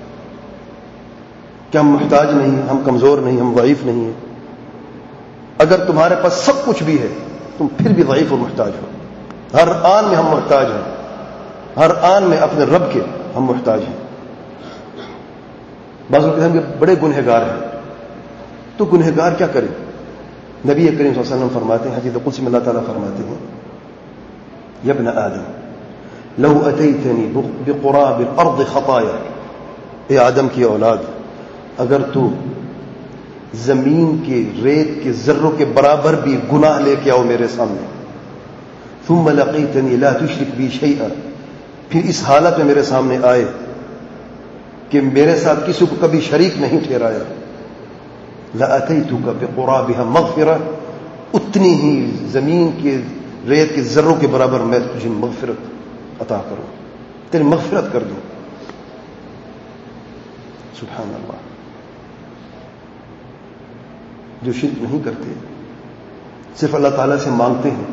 کہ ہم محتاج نہیں، ہم کمزور نہیں، ہم ضعیف نہیں ہیں. اگر تمہارے پاس سب کچھ بھی ہے تم پھر بھی ضعیف اور محتاج ہو. ہر آن میں ہم محتاج ہیں، ہر آن میں اپنے رب کے ہم محتاج ہیں. بعض لوگ کہتے ہیں کہ بڑے گنہگار ہیں. تو گنہگار کیا کرے؟ نبی کریم صلی اللہ علیہ وسلم فرماتے ہیں، حدیث قدسی میں اللہ تعالیٰ فرماتے ہیں، یا ابن آدم لو اتیتنی بقراب الارض خطایا، اے آدم کی اولاد، اگر تو زمین کے ریت کے ذروں کے برابر بھی گناہ لے کے آؤ میرے سامنے، ثم لقیتنی لا تشرک بی شیئا، پھر اس حالت میں میرے سامنے آئے کہ میرے ساتھ کسی کو کبھی شریک نہیں ٹھہرایا، لأتیتک بقرابها مغفرہ، اتنی ہی زمین کے ریت کے ذروں کے برابر میں تجھے مغفرت عطا کروں، تیری مغفرت کر دوں. سبحان اللہ. جو شرک نہیں کرتے، صرف اللہ تعالیٰ سے مانگتے ہیں،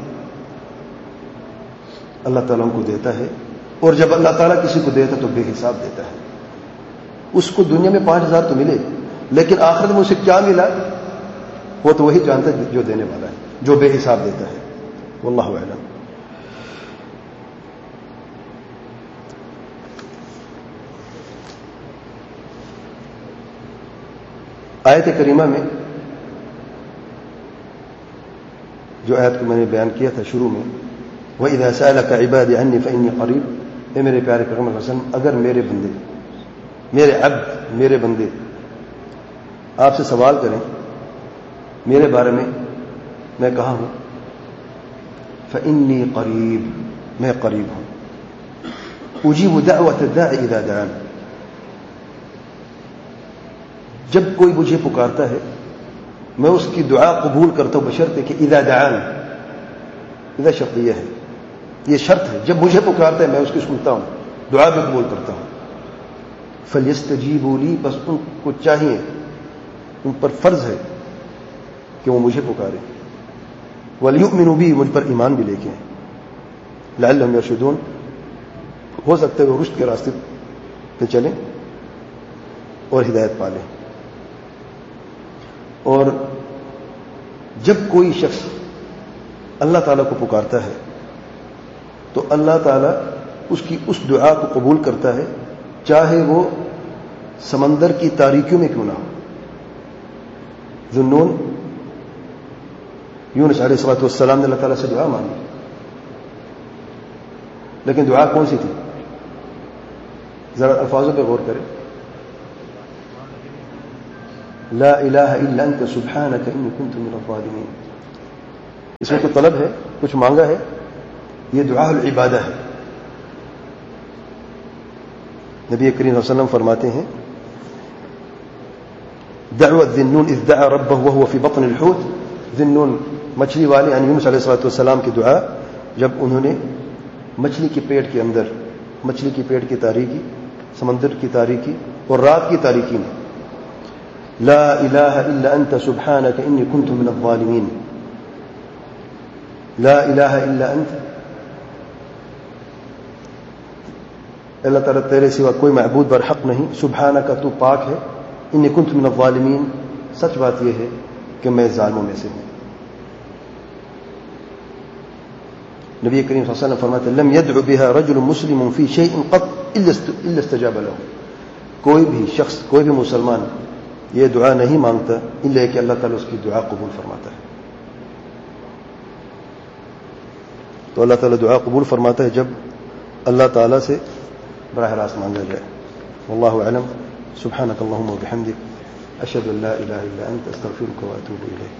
اللہ تعالیٰ ان کو دیتا ہے. اور جب اللہ تعالیٰ کسی کو دیتا تو بے حساب دیتا ہے. اس کو دنیا میں پانچ ہزار تو ملے، لیکن آخرت میں اسے کیا ملا وہ تو وہی جانتا ہے جو دینے والا ہے، جو بے حساب دیتا ہے. واللہ اعلم. آیت کریمہ میں جو آیت کو میں نے بیان کیا تھا شروع میں، وَإِذَا سَأَلَكَ عِبَادِي عَنِّي فَإِنِّي قَرِيب، اے میرے پیارے پیغمبر صلی اللہ علیہ وسلم، اگر میرے بندے، میرے عبد، میرے بندے آپ سے سوال کریں میرے بارے میں، میں کہاں ہوں؟ فَإِنِّي قَرِيب، میں قریب ہوں. أُجِيبُ دَعْوَةَ الدَّاعِ إِذَا دَعَانِ، جب کوئی مجھے پکارتا ہے میں اس کی دعا قبول کرتا ہوں، بشرط کہ اذا دعان، اذا شرطیہ ہے، یہ شرط ہے. جب مجھے پکارتا ہے میں اس کی سنتا ہوں، دعا بھی قبول کرتا ہوں. فَلْيَسْتَجِيبُوا لِي، بس ان کو چاہیے، ان پر فرض ہے کہ وہ مجھے پکارے. وَلْيُؤْمِنُوا بِي، مجھ پر ایمان بھی لے کے ہیں. لَعَلَّهُمْ يَرْشُدُونَ، ہو سکتا ہے وہ رشد کے راستے پہ چلیں اور ہدایت پالیں. اور جب کوئی شخص اللہ تعالیٰ کو پکارتا ہے تو اللہ تعالیٰ اس کی اس دعا کو قبول کرتا ہے، چاہے وہ سمندر کی تاریکیوں میں کیوں نہ ہو. ذنون یونس علیہ الصلوۃ والسلام نے اللہ تعالیٰ سے دعا مانگی، لیکن دعا کون سی تھی؟ ذرا الفاظوں پہ غور کریں. لا الہ الا انت سبحانک انی کنت من الظالمین. اس میں کوئی طلب ہے، کچھ مانگا ہے، یہ دعا العبادہ ہے. نبی کریم صلی اللہ علیہ وسلم فرماتے ہیں، دعوت ذنون اذ دعا ربه وهو في بطن الحوت. ذنون مچھلی والے یعنی یونس علیہ الصلوۃ والسلام کی دعا جب انہوں نے مچھلی کے پیٹ کے اندر، مچھلی کے پیٹ کی تاریکی، سمندر کی تاریکی اور رات کی تاریکی میں، لا الہ الا انت سبحانک انی کنت من الظالمین، لا الہ الا انت، اللہ تعالیٰ تیرے سوا کوئی معبود برحق نہیں، سبحانک تو پاک ہے، انی کنت من الظالمین، سچ بات یہ ہے کہ میں ظالموں میں سے ہوں. نبی کریم صلی اللہ علیہ وسلم فرماتے ہیں، لم يدع بها رجل مسلم في شيء قط الا استجاب له. کوئی بھی شخص، کوئی بھی مسلمان یہ دعا نہیں مانگتا الا کہ اللہ تعالیٰ اس کی دعا قبول فرماتا ہے. تو اللہ تعالیٰ دعا قبول فرماتا ہے جب اللہ تعالیٰ سے براہ راست مانگا جائے. واللہ اعلم. سبحانک اللہم و بحمدک اشہد ان لا الہ الا انت استغفرک و اتوب الیک.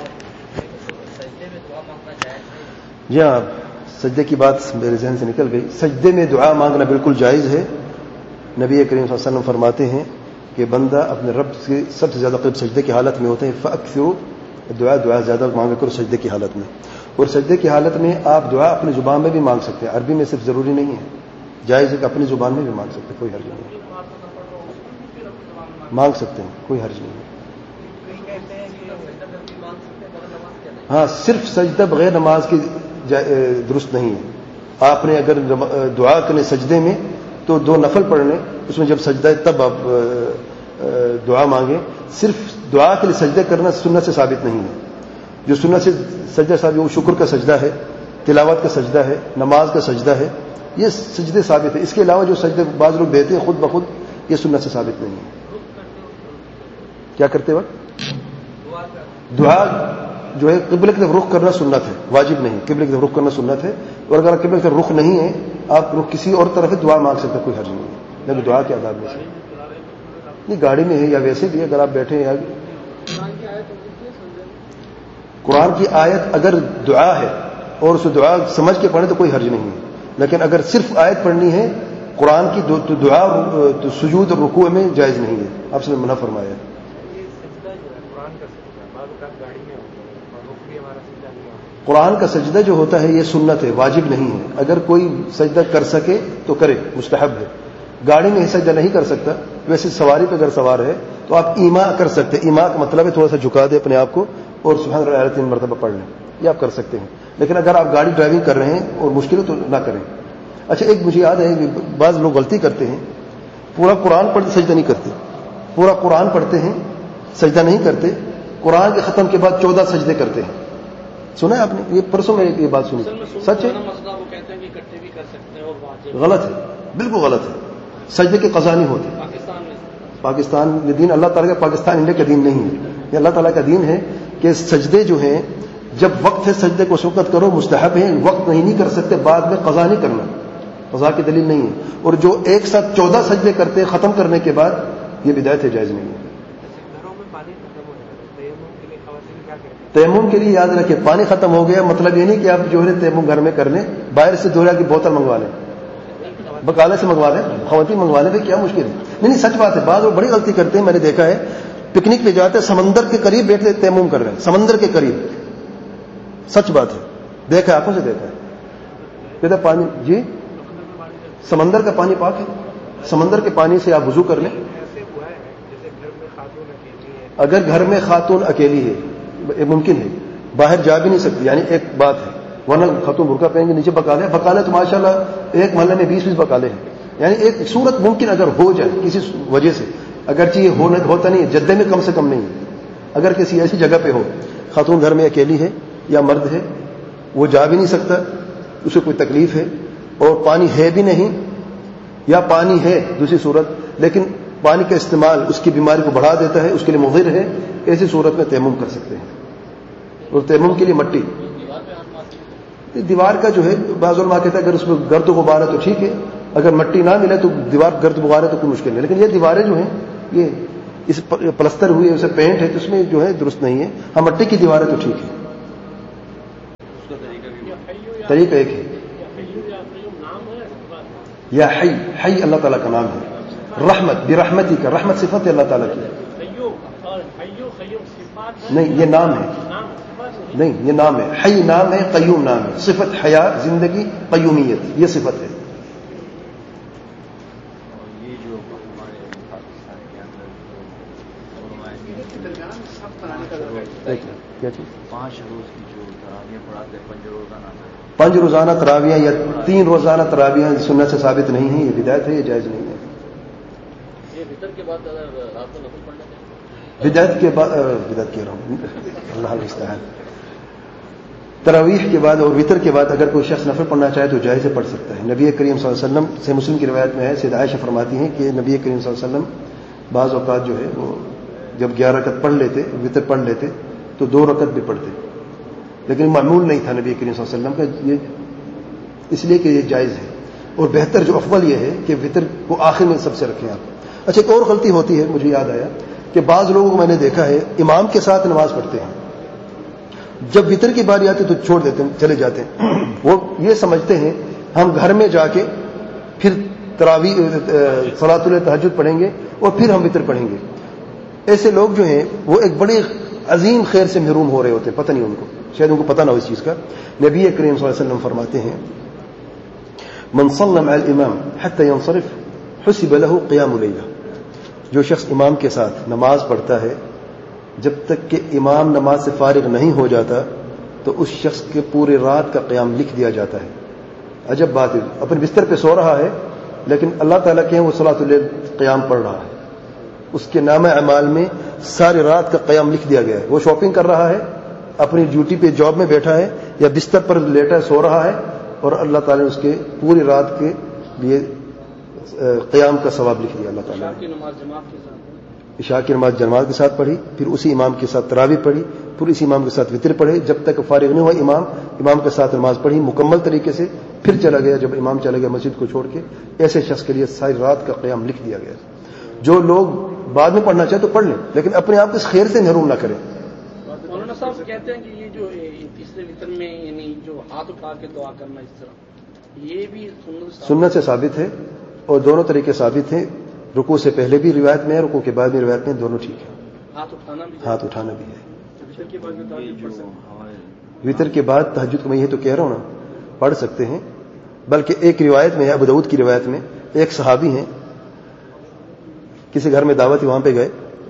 جی ہاں, سجدے کی بات میرے ذہن سے نکل گئی. سجدے میں دعا مانگنا بالکل جائز ہے. نبی کریم صلی اللہ علیہ وسلم فرماتے ہیں کہ بندہ اپنے رب سے سب سے زیادہ قریب سجدے کی حالت میں ہوتے ہیں. فاکثروا دعا دعا زیادہ مانگا کرو سجدے کی حالت میں. اور سجدے کی حالت میں آپ دعا اپنی زبان میں بھی مانگ سکتے ہیں. عربی میں صرف ضروری نہیں ہے, جائز ہے کہ اپنی زبان میں بھی مانگ سکتے ہیں, کوئی حرج نہیں ہے. مانگ سکتے ہیں, کوئی حرج نہیں ہے. ہاں, صرف سجدہ بغیر نماز کی درست نہیں ہے. آپ نے اگر دعا کرنے سجدے میں تو دو نفل پڑھنے, اس میں جب سجدہ تب آپ دعا مانگیں. صرف دعا کے لیے سجدے کرنا سنت سے ثابت نہیں ہے. جو سنت سے سجدہ ثابت وہ شکر کا سجدہ ہے, تلاوت کا سجدہ ہے, نماز کا سجدہ ہے, یہ سجدے ثابت ہے. اس کے علاوہ جو سجدے بعض لوگ دیتے ہیں خود بخود, یہ سنت سے ثابت نہیں ہے. کیا کرتے وقت دعا جو ہے قبلہ کی طرف رخ کرنا سنت ہے, واجب نہیں. قبلہ کی طرف رخ کرنا سنت ہے, اور اگر قبلہ کی طرف رخ نہیں ہے آپ رخ کسی اور طرف دعا مانگ سکتے ہیں, کوئی حرج نہیں ہے. لیکن دعا کے آداب میں سے نہیں, گاڑی میں ہے یا ویسے بھی اگر آپ بیٹھے ہیں, قرآن کی آیت اگر دعا ہے اور اس دعا سمجھ کے پڑھیں تو کوئی حرج نہیں ہے. لیکن اگر صرف آیت پڑھنی ہے قرآن کی تو دعا تو سجود اور رکوع میں جائز نہیں ہے. آپ سے منع فرمایا ہے. قرآن کا سجدہ جو ہوتا ہے یہ سنت ہے, واجب نہیں ہے. اگر کوئی سجدہ کر سکے تو کرے, مستحب ہے. گاڑی میں سجدہ نہیں کر سکتا, ویسے سواری پہ اگر سوار ہے تو آپ ایما کر سکتے. ایما کا مطلب ہے تھوڑا سا جھکا دے اپنے آپ کو اور سبحان اللہ تین مرتبہ پڑھ لیں, یہ آپ کر سکتے ہیں. لیکن اگر آپ گاڑی ڈرائیونگ کر رہے ہیں اور مشکل ہے تو نہ کریں. اچھا, ایک مجھے یاد ہے بعض لوگ غلطی کرتے ہیں, پورا قرآن پڑھتے سجدہ نہیں کرتے. پورا قرآن پڑھتے ہیں سجدہ نہیں کرتے, قرآن کے ختم کے بعد چودہ سجدے کرتے ہیں. سنا ہے آپ نے؟ یہ پرسوں میں یہ بات سنی, سچ ہے؟ غلط ہے, بالکل غلط ہے. سجدے کے قضا نہیں ہوتے. پاکستان یہ دین اللہ تعالیٰ کا, پاکستان انڈیا کا دین نہیں ہے. یہ اللہ تعالیٰ کا دین ہے کہ سجدے جو ہیں جب وقت ہے سجدے کو اس وقت کرو, مستحب ہے. وقت نہیں نہیں کر سکتے, بعد میں قضا نہیں کرنا, قضا کی دلیل نہیں ہے. اور جو ایک ساتھ چودہ سجدے کرتے ختم کرنے کے بعد, یہ بدعت ہے, جائز نہیں ہے. تیمم کے لیے یاد رکھیں, پانی ختم ہو گیا مطلب یہ نہیں کہ آپ جو ہے تیمم گھر میں کر لیں, باہر سے دوریا کی بوتل منگوا لیں, بکالے سے منگوا لیں, خواتین منگوا لیں, کیا مشکل ہے؟ نہیں نہیں, سچ بات ہے. بعض لوگ بڑی غلطی کرتے ہیں, میں نے دیکھا ہے پکنک پہ جاتے ہیں سمندر کے قریب بیٹھتے تیمم کر رہے ہیں, سمندر کے قریب. سچ بات ہے, دیکھا آنکھوں سے دیکھا ہے. کہتے پانی, جی سمندر کا پانی پاک ہے, سمندر کے پانی سے آپ وضو کر لیں. اگر گھر میں خاتون اکیلی ہے ممکن ہے, باہر جا بھی نہیں سکتی, یعنی ایک بات ہے, ورنہ خاتون برقع پہن کے نیچے بکالے بکالے تو ماشاءاللہ ایک محلے میں بیس بیس بکالے ہیں. یعنی ایک صورت ممکن اگر ہو جائے کسی وجہ سے, اگرچہ یہ ہوتا نہیں ہے, جدے میں کم سے کم نہیں ہے, اگر کسی ایسی جگہ پہ ہو, خاتون گھر میں اکیلی ہے یا مرد ہے, وہ جا بھی نہیں سکتا, اسے کوئی تکلیف ہے, اور پانی ہے بھی نہیں, یا پانی ہے دوسری صورت لیکن پانی کا استعمال اس کی بیماری کو بڑھا دیتا ہے, اس کے لیے مضر ہے, ایسی صورت میں تیمم کر سکتے ہیں. اور تیمم کے لیے مٹی, دیوار کا جو ہے بعض علماء کہتا ہے اگر اس میں گرد و غبار ہے تو ٹھیک ہے, اگر مٹی نہ ملے تو دیوار گرد و غبار ہے تو کوئی مشکل نہیں. لیکن یہ دیواریں جو ہیں یہ اس پلستر ہوئی ہے, اسے پینٹ ہے, تو اس میں جو ہے درست نہیں ہے. ہاں مٹی کی دیواریں تو ٹھیک ہے. طریقہ ایک ہے, یا حی, حی اللہ تعالیٰ کا نام ہے. رحمت برحمتی کا, رحمت صفت ہے اللہ تعالیٰ کی, نہیں یہ نام ہے, نہیں یہ نام ہے. حی نام ہے, قیوم نام ہے. صفت حیات, زندگی, قیومیت, یہ صفت ہے. یہ جو ہمارے پاکستان کے اندر کیا چیز پانچ روز کی جو تراویح پڑھاتے ہیں, پنج روزانہ پنج روزانہ تراویح یا تین روزانہ تراویح سنت سے ثابت نہیں ہے, یہ بدعت ہے, یہ جائز نہیں ہے. یہ وتر کے بعد رات کو نفل پڑھنا چاہیے. بدعت کے بعد, بدعت کہہ رہا ہوں, اللہ المستعان. تراویح کے بعد اور وتر کے بعد اگر کوئی شخص نفل پڑھنا چاہے تو جائز پڑھ سکتا ہے. نبی کریم صلی اللہ علیہ وسلم سے مسلم کی روایت میں ہے, سیدہ عائشہ فرماتی ہیں کہ نبی کریم صلی اللہ علیہ وسلم بعض اوقات جو ہے وہ جب گیارہ رکعت پڑھ لیتے, وتر پڑھ لیتے تو دو رکعت بھی پڑھتے, لیکن معمول نہیں تھا نبی کریم صلی اللہ علیہ وسلم کا, یہ اس لیے کہ یہ جائز ہے. اور بہتر جو افضل یہ ہے کہ وطر کو آخر میں سب سے رکھیں آپ. اچھا ایک اور غلطی ہوتی ہے, مجھے یاد آیا کہ بعض لوگوں کو میں نے دیکھا ہے امام کے ساتھ نماز پڑھتے ہیں, جب وطر کی باری آتی تو چھوڑ دیتے ہیں, چلے جاتے ہیں. وہ یہ سمجھتے ہیں ہم گھر میں جا کے پھر تراویح صلاۃ التہجد پڑھیں گے اور پھر ہم وطر پڑھیں گے. ایسے لوگ جو ہیں وہ ایک بڑے عظیم خیر سے محروم ہو رہے ہوتے ہیں, پتہ نہیں ان کو, شاید ان کو پتہ نہ ہو اس چیز کا. نبی کریم صلی اللہ علیہ وسلم فرماتے ہیں من صلى مع الامام حتى ينصرف حسب له قيام ليلہ, جو شخص امام کے ساتھ نماز پڑھتا ہے جب تک کہ امام نماز سے فارغ نہیں ہو جاتا تو اس شخص کے پورے رات کا قیام لکھ دیا جاتا ہے. عجب بات ہے, اپنے بستر پہ سو رہا ہے لیکن اللہ تعالیٰ کے وہ صلاۃ اللیل قیام پڑھ رہا ہے, اس کے نامہ اعمال میں ساری رات کا قیام لکھ دیا گیا ہے. وہ شاپنگ کر رہا ہے, اپنی ڈیوٹی پہ جاب میں بیٹھا ہے یا بستر پر لیٹا ہے سو رہا ہے, اور اللہ تعالیٰ نے اس کے پوری رات کے لیے قیام کا ثواب لکھ دیا. اللہ تعالیٰ نے عشاء کی نماز جماعت کے ساتھ پڑھی, پھر اسی امام کے ساتھ تراویح پڑھی, پھر اسی امام کے ساتھ وطر پڑھے, جب تک فارغ نہیں ہوا امام امام کے ساتھ نماز پڑھی مکمل طریقے سے, پھر چلا گیا جب امام چلا گیا مسجد کو چھوڑ کے. ایسے شخص کے لیے ساری رات کا قیام لکھ دیا گیا. جو لوگ بعد میں پڑھنا چاہے تو پڑھ لیں, لیکن اپنے آپ کو اس خیر سے محروم نہ کریں. مولانا صاحب کہتے ہیں کہ یہ جو تیسرے وطر میں یعنی جو ہاتھ اٹھا کے دعا کرنا اس طرح یہ بھی سنت سے ثابت ہے, اور دونوں طریقے ثابت ہیں. رکوع سے پہلے بھی روایت میں ہے, رکوع کے بعد بھی روایت میں, دونوں ٹھیک ہے. ہاتھ اٹھانا بھی ہاتھ اٹھانا بھی ہے. وطر کے بعد تہجد کو میں یہ تو کہہ رہا ہوں نا, پڑھ سکتے ہیں. بلکہ ایک روایت میں ہے, ابو داؤد کی روایت میں, ایک صحابی ہیں کسی گھر میں دعوت, وہاں پہ گئے,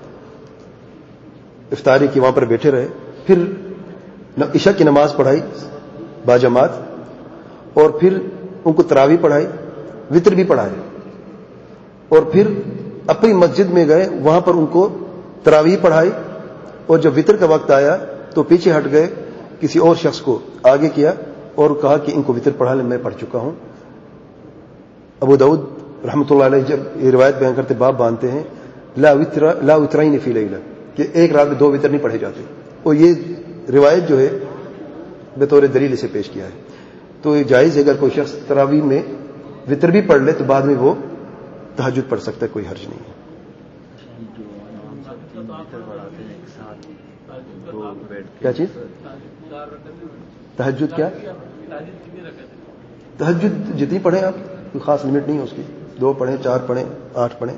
افطاری کی, وہاں پر بیٹھے رہے, پھر عشاء کی نماز پڑھائی باجماعت, اور پھر ان کو تراویح پڑھائی, وطر بھی پڑھائے, اور پھر اپنی مسجد میں گئے, وہاں پر ان کو تراویح پڑھائی, اور جب وطر کا وقت آیا تو پیچھے ہٹ گئے, کسی اور شخص کو آگے کیا اور کہا کہ ان کو وطر پڑھا لیں, میں پڑھ چکا ہوں. ابو داؤد رحمۃ اللہ علیہ جب یہ روایت بیان کرتے باب باندھتے ہیں لا وطر لا وطرین فی لیلہ, کہ ایک رات میں دو وطر نہیں پڑھے جاتے, اور یہ روایت جو ہے بطور دلیل اسے پیش کیا ہے. تو یہ جائز ہے, اگر کوئی شخص تراویح میں وطر بھی پڑھ لے تو بعد میں وہ تہجد پڑھ سکتا ہے, کوئی حرج نہیں ہے. کیا چیز تہجد, کیا تہجد جتنی پڑھیں آپ, کوئی خاص لمٹ نہیں ہے اس کی, دو پڑھیں, چار پڑھیں, آٹھ پڑھیں.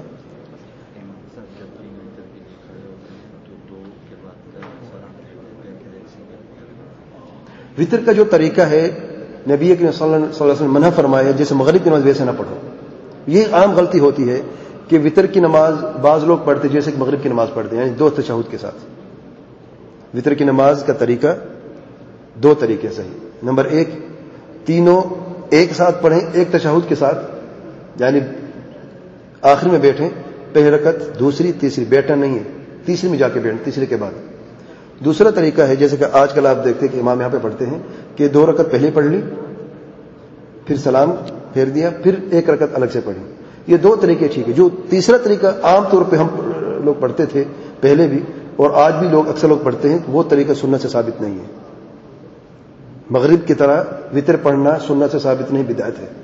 وطر کا جو طریقہ ہے نبی کریم صلی اللہ علیہ وسلم منع فرمایا, جیسے مغرب کی نماز ویسے نہ پڑھو. یہ عام غلطی ہوتی ہے کہ وطر کی نماز بعض لوگ پڑھتے جیسے کہ مغرب کی نماز پڑھتے ہیں, یعنی دو تشہد کے ساتھ. وطر کی نماز کا طریقہ دو طریقے سے ہے. نمبر ایک, تینوں ایک ساتھ پڑھیں ایک تشہد کے ساتھ, یعنی آخر میں بیٹھیں, پہلی رکعت دوسری تیسری, بیٹھنا نہیں ہے, تیسری میں جا کے بیٹھیں, تیسرے کے بعد. دوسرا طریقہ ہے جیسے کہ آج کل آپ دیکھتے ہیں کہ امام یہاں پہ پڑھتے ہیں کہ دو رکعت پہلے پڑھ لی, پھر سلام پھیر دیا, پھر ایک رکعت الگ سے پڑھی. یہ دو طریقے ٹھیک ہے. جو تیسرا طریقہ عام طور پہ ہم لوگ پڑھتے تھے پہلے بھی, اور آج بھی لوگ اکثر لوگ پڑھتے ہیں, وہ طریقہ سنت سے ثابت نہیں ہے. مغرب کی طرح وطر پڑھنا سنت سے ثابت نہیں, بدعت ہے.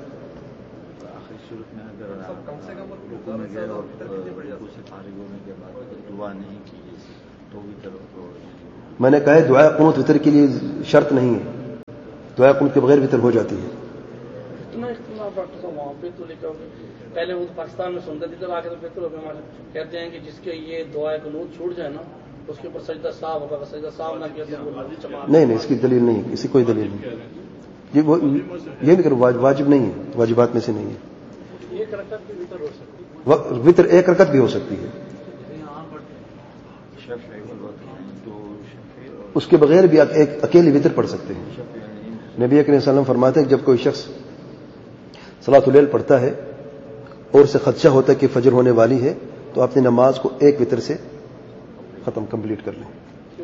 میں نے کہا ہے دعا قنوت وطر کے لیے شرط نہیں ہے, دعا قنوت کے بغیر وطر ہو جاتی ہے. اتنا اختلاف ڈاکٹر صاحب وہاں پہ تو لکھا پہلے وہ پاکستان میں سنتے ادھر آ کے تو بہتر ہو گیا, کہتے ہیں کہ جس کے یہ دعا قنوت چھوٹ جائے نا اس کے اوپر سجدہ صاف ہوگا, سجدہ صاف نہ کیا تو نہیں نہیں, اس کی دلیل نہیں, اس کی کوئی دلیل نہیں. یہ وہ یہ بھی کرو واجب نہیں ہے, واجبات میں سے نہیں ہے. ایک رکعت بھی وطر ہو سکتی ہے, وطر ایک رکعت بھی ہو سکتی ہے, اس کے بغیر بھی آپ ایک اکیلی وطر پڑھ سکتے ہیں. نبی کریم صلی اللہ علیہ وسلم فرماتے ہیں کہ جب کوئی شخص صلاۃ اللیل پڑھتا ہے اور اسے خدشہ ہوتا ہے کہ فجر ہونے والی ہے تو اپنی نماز کو ایک وطر سے ختم کمپلیٹ کر لیں.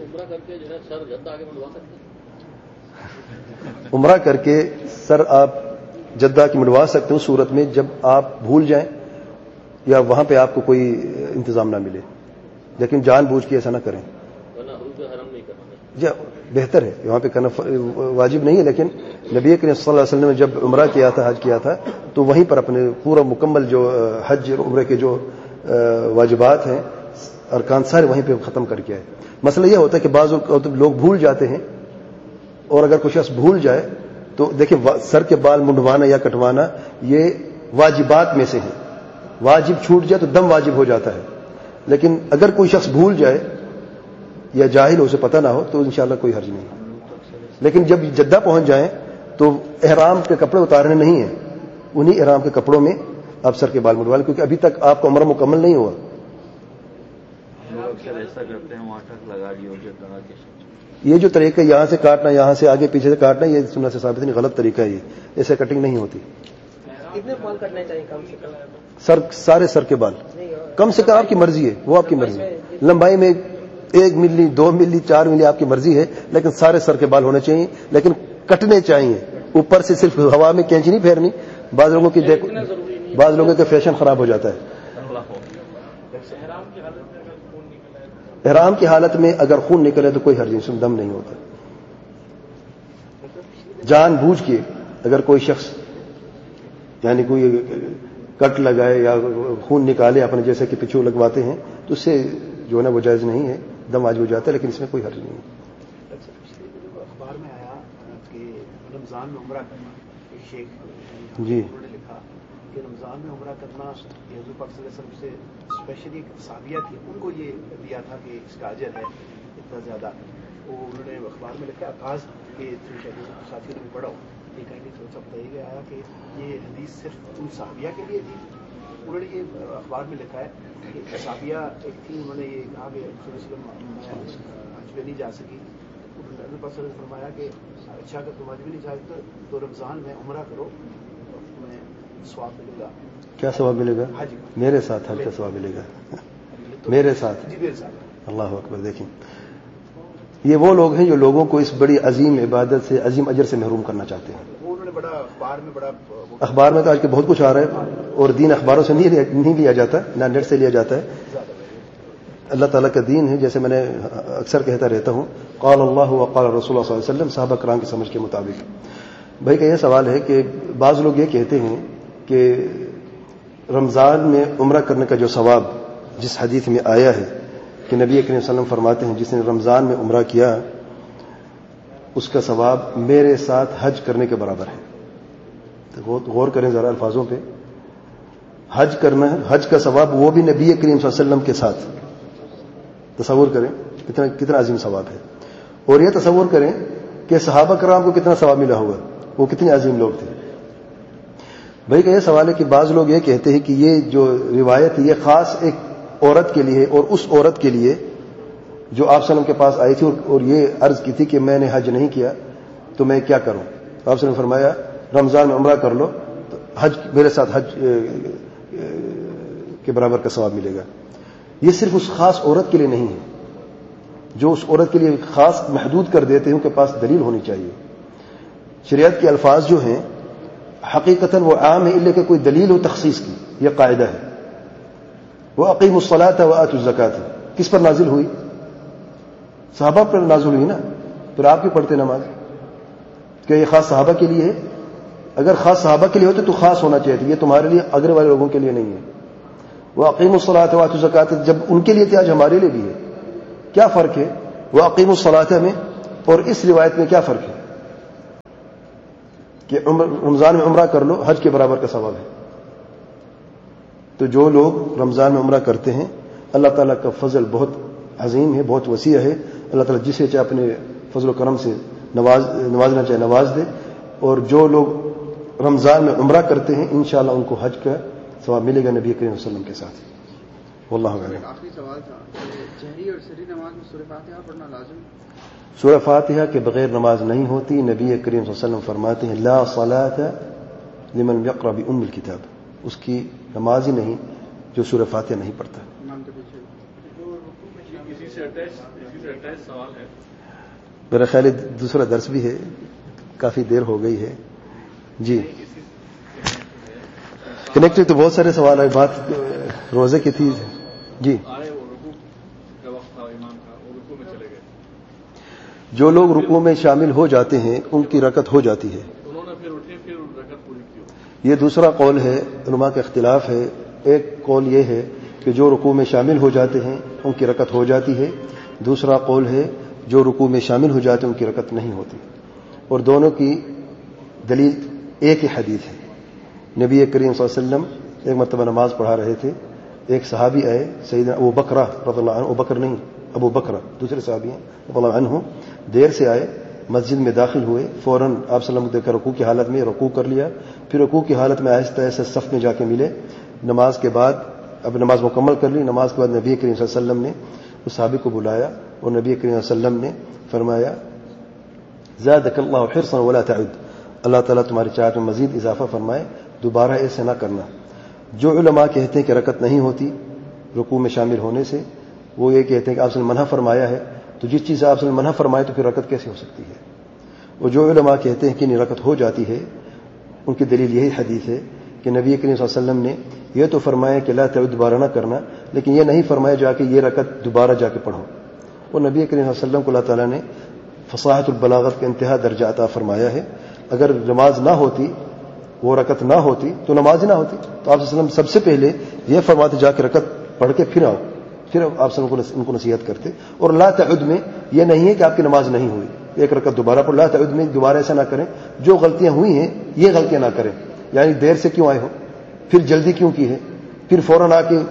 عمرہ کر کے سر آپ جدہ کی مڑوا سکتے ہیں صورت میں جب آپ بھول جائیں یا وہاں پہ آپ کو کوئی انتظام نہ ملے, لیکن جان بوجھ کے ایسا نہ کریں. جی بہتر ہے وہاں پہ کرنا واجب نہیں ہے، لیکن نبی کریم صلی اللہ علیہ وسلم نے جب عمرہ کیا تھا، حج کیا تھا، تو وہیں پر اپنے پورا مکمل جو حج اور عمرے کے جو واجبات ہیں، ارکان سارے وہیں پہ ختم کر کے آئے۔ مسئلہ یہ ہوتا ہے کہ بعض لوگ بھول جاتے ہیں، اور اگر کوئی شخص بھول جائے تو دیکھیں سر کے بال منڈوانا یا کٹوانا یہ واجبات میں سے ہے، واجب چھوٹ جائے تو دم واجب ہو جاتا ہے، لیکن اگر کوئی شخص بھول جائے یا جاہل ہو، اسے پتہ نہ ہو، تو انشاءاللہ کوئی حرج نہیں۔ لیکن جب جدہ پہنچ جائیں تو احرام کے کپڑے اتارنے نہیں ہیں، انہی احرام کے کپڑوں میں آپ سر کے بال منڈوا لیں، کیونکہ ابھی تک آپ کا عمرہ مکمل نہیں ہوا۔ ایسا کرتے ہیں وہاں تک لگا دی ہو جاتا ہے۔ یہ جو طریقہ یہاں سے کاٹنا، یہاں سے آگے پیچھے سے کاٹنا، یہ سنت سے ثابت نہیں، غلط طریقہ ہے، یہ ایسے کٹنگ نہیں ہوتی۔ کتنے بال کٹنے چاہیے کم سے کم؟ سر سارے سر کے بال کم سے کم آپ کی مرضی ہے، وہ آپ کی مرضی ہے، لمبائی میں ایک ملی، دو ملی، چار ملی آپ کی مرضی ہے، لیکن سارے سر کے بال ہونے چاہیے، لیکن کٹنے چاہیے۔ اوپر سے صرف ہوا میں کینچی نہیں پھیرنی، بعض لوگوں کی دیکھو، بعض لوگوں کا فیشن خراب ہو جاتا ہے۔ احرام کی حالت میں اگر خون نکلے تو کوئی حرج نہیں، اس میں دم نہیں ہوتا۔ جان بوجھ کے اگر کوئی شخص یعنی کوئی کٹ لگائے یا خون نکالے اپنے جیسے کہ پچھو لگواتے ہیں تو اس سے جو ہے نا وہ جائز نہیں ہے، دم واجب ہو جاتا ہے، لیکن اس میں کوئی حرج نہیں ہے۔ اخبار میں آیا کہ رمضان میں عمرہ کرنا، شیخ جی انہوں نے لکھا کہ رمضان میں عمرہ کرنا یہ حضور پاک صلی اللہ علیہ وسلم سے اسپیشلی ایک صحابیہ تھی، ان کو یہ دیا تھا کہ اس کا اجر ہے اتنا زیادہ۔ وہ انہوں نے اخبار میں لکھا، آغاز کے ساتھیوں نے پڑھا یہ کہیں گے تو سب یہ گیا کہ یہ حدیث صرف ان صحابیہ کے لیے تھی۔ انہوں نے یہ اخبار میں لکھا ہے کہ صحابیہ ایک تھی، انہوں نے یہ کہا کہ رسول اللہ علیہ وسلم میں حج پہ نہیں جا سکی، حضور پاک صلی اللہ علیہ وسلم نے فرمایا کہ اچھا اگر تم حج بھی نہیں جا سکتے تو رمضان میں عمرہ کرو، تمہیں ثواب ملے گا۔ کیا ثواب ملے گا؟ حج میرے ساتھ حج کا ثواب ملے گا، میرے ساتھ۔ جی میرے ساتھ۔ اللہ اکبر۔ دیکھیں یہ وہ لوگ ہیں جو لوگوں کو اس بڑی عظیم عبادت سے، عظیم اجر سے محروم کرنا چاہتے ہیں۔ وہ انہوں نے بڑا اخبار میں بڑا اخبار میں تو آج کے بہت کچھ آ رہا ہے، اور دین اخباروں سے نہیں لیا نہیں لیا جاتا، نہ نیٹ سے لیا جاتا ہے۔ اللہ تعالیٰ کا دین ہے، جیسے میں نے اکثر کہتا رہتا ہوں، قال اللہ و قال رسول اللہ صلی اللہ علیہ وسلم، صحابہ کرام کی سمجھ کے مطابق۔ بھائی کا یہ سوال ہے کہ بعض لوگ یہ کہتے ہیں کہ رمضان میں عمرہ کرنے کا جو ثواب جس حدیث میں آیا ہے کہ نبی کریم صلی اللہ علیہ وسلم فرماتے ہیں جس نے رمضان میں عمرہ کیا اس کا ثواب میرے ساتھ حج کرنے کے برابر ہے۔ تو غور کریں ذرا الفاظوں پہ، حج کرنا ہے، حج کا ثواب وہ بھی نبی کریم صلی اللہ علیہ وسلم کے ساتھ، تصور کریں کتنا کتنا عظیم ثواب ہے۔ اور یہ تصور کریں کہ صحابہ کرام کو کتنا ثواب ملا ہوگا، وہ کتنے عظیم لوگ تھے۔ بھائی کا یہ سوال ہے کہ بعض لوگ یہ کہتے ہیں کہ یہ جو روایت یہ خاص ایک عورت کے لیے، اور اس عورت کے لیے جو آپ صلی اللہ علیہ وسلم کے پاس آئی تھی اور یہ عرض کی تھی کہ میں نے حج نہیں کیا تو میں کیا کروں؟ آپ صلی اللہ علیہ وسلم نے فرمایا رمضان میں عمرہ کر لو تو حج میرے ساتھ حج کے برابر کا ثواب ملے گا۔ یہ صرف اس خاص عورت کے لیے نہیں ہے، جو اس عورت کے لیے خاص محدود کر دیتے ہیں ان کے پاس دلیل ہونی چاہیے۔ شریعت کے الفاظ جو ہیں حقیقتاً وہ عام ہے، اللہ کہ کوئی دلیل ہو تخصیص کی، یہ قاعدہ ہے۔ وہ اقیموا الصلاۃ وآتوا الزکاۃ کس پر نازل ہوئی؟ صحابہ پر نازل ہوئی نا، پھر آپ کیوں پڑھتے نماز؟ کیا یہ خاص صحابہ کے لیے ہے؟ اگر خاص صحابہ کے لیے ہوتے تو خاص ہونا چاہیے تھا، یہ تمہارے لیے اگلے والے لوگوں کے لیے نہیں ہے۔ وہ اقیموا الصلاۃ وآتوا الزکاۃ جب ان کے لیے تھے آج ہمارے لیے بھی ہے، کیا فرق ہے؟ وہ اقیموا الصلاۃ میں اور اس روایت میں کیا فرق ہے کہ رمضان میں عمرہ کر لو حج کے برابر کا ثواب ہے؟ تو جو لوگ رمضان میں عمرہ کرتے ہیں اللہ تعالیٰ کا فضل بہت عظیم ہے، بہت وسیع ہے، اللہ تعالیٰ جسے چاہے اپنے فضل و کرم سے نواز نوازنا چاہے نواز دے، اور جو لوگ رمضان میں عمرہ کرتے ہیں انشاءاللہ ان کو حج کا ثواب ملے گا نبی کریم صلی اللہ علیہ وسلم کے ساتھ۔ واللہ اعلم۔ آخری سوال تھا، جہری اور سری نماز میں سورہ فاتحہ پڑھنا لازم؟ سورہ فاتحہ کے بغیر نماز نہیں ہوتی۔ نبی کریم صلی اللہ علیہ وسلم فرماتے ہیں لا صلاۃ لمن یقرأ بأم الکتاب، اس کی نماز ہی نہیں جو سورہ فاتحہ نہیں پڑھتا۔ میرا خیال ہے دوسرا درس بھی ہے، کافی دیر ہو گئی ہے۔ جی کنیکٹڈ تو بہت سارے سوال ہے، بات روزے کی تھی۔ جی جو لوگ رکوع میں شامل ہو جاتے ہیں ان کی رکعت ہو جاتی ہے. انہوں نے پھر اٹھے پھر رکعت پوری کی. یہ دوسرا قول ہے، علماء کا اختلاف ہے. ایک قول یہ ہے کہ جو رکوع میں شامل ہو جاتے ہیں ان کی رکعت ہو جاتی ہے. دوسرا قول ہے جو رکوع میں شامل ہو جاتے ہیں ان کی رکعت نہیں ہوتی. اور دونوں کی دلیل ایک ہی حدیث ہے. نبی کریم صلی اللہ علیہ وسلم ایک مرتبہ نماز پڑھا رہے تھے. ایک صحابی آئے، سیدنا ابو بکرہ رضی اللہ عنہ، ابو بکر نہیں ابو بکرہ دوسرے صحابی ہیں رضی اللہ عنہ، دیر سے آئے، مسجد میں داخل ہوئے، فوراً آپ صلی اللہ علیہ وسلم دیکھ کر رکوع کی حالت میں رکوع کر لیا. پھر رکوع کی حالت میں آہستہ آہستہ صف میں جا کے ملے. نماز کے بعد اب نماز مکمل کر لی. نماز کے بعد نبی کریم صلی اللہ علیہ وسلم نے اس صحابی کو بلایا اور نبی کریم صلی اللہ علیہ وسلم نے فرمایا زادک اللہ حرصا ولا تعد، اللہ تعالیٰ تمہاری چاہت میں مزید اضافہ فرمائے، دوبارہ ایسے نہ کرنا. جو علماء کہتے ہیں کہ رکعت نہیں ہوتی رکوع میں شامل ہونے سے، وہ یہ کہتے ہیں کہ آپ نے منع فرمایا ہے، تو جس چیز سے آپ نے منع فرمایا تو پھر رکعت کیسے ہو سکتی ہے. اور جو علماء کہتے ہیں کہ نہیں رکعت ہو جاتی ہے، ان کی دلیل یہی حدیث ہے کہ نبی کریم صلی اللہ علیہ وسلم نے یہ تو فرمایا کہ لا تعد، دوبارہ نہ کرنا، لیکن یہ نہیں فرمایا جا کے یہ رکعت دوبارہ جا کے پڑھو. اور نبی کریم صلی اللہ علیہ وسلم کو اللہ تعالیٰ نے فصاحت البلاغت کا انتہا درجہ عطا فرمایا ہے. اگر نماز نہ ہوتی، وہ رکعت نہ ہوتی تو نماز ہی نہ ہوتی. تو آپ صلی اللہ علیہ وسلم سب سے پہلے یہ فرماتے جا کے رکعت پڑھ کے پھر آؤ، پھر آپ صلی اللہ علیہ وسلم ان کو نصیحت کرتے. اور لا تعد میں یہ نہیں ہے کہ آپ کی نماز نہیں ہوئی، ایک رکعت دوبارہ پڑھ. لا تعد میں دوبارہ ایسا نہ کریں، جو غلطیاں ہوئی ہیں یہ غلطیاں نہ کریں. یعنی دیر سے کیوں آئے ہو، پھر جلدی کیوں کی ہے، پھر فوراً آ کے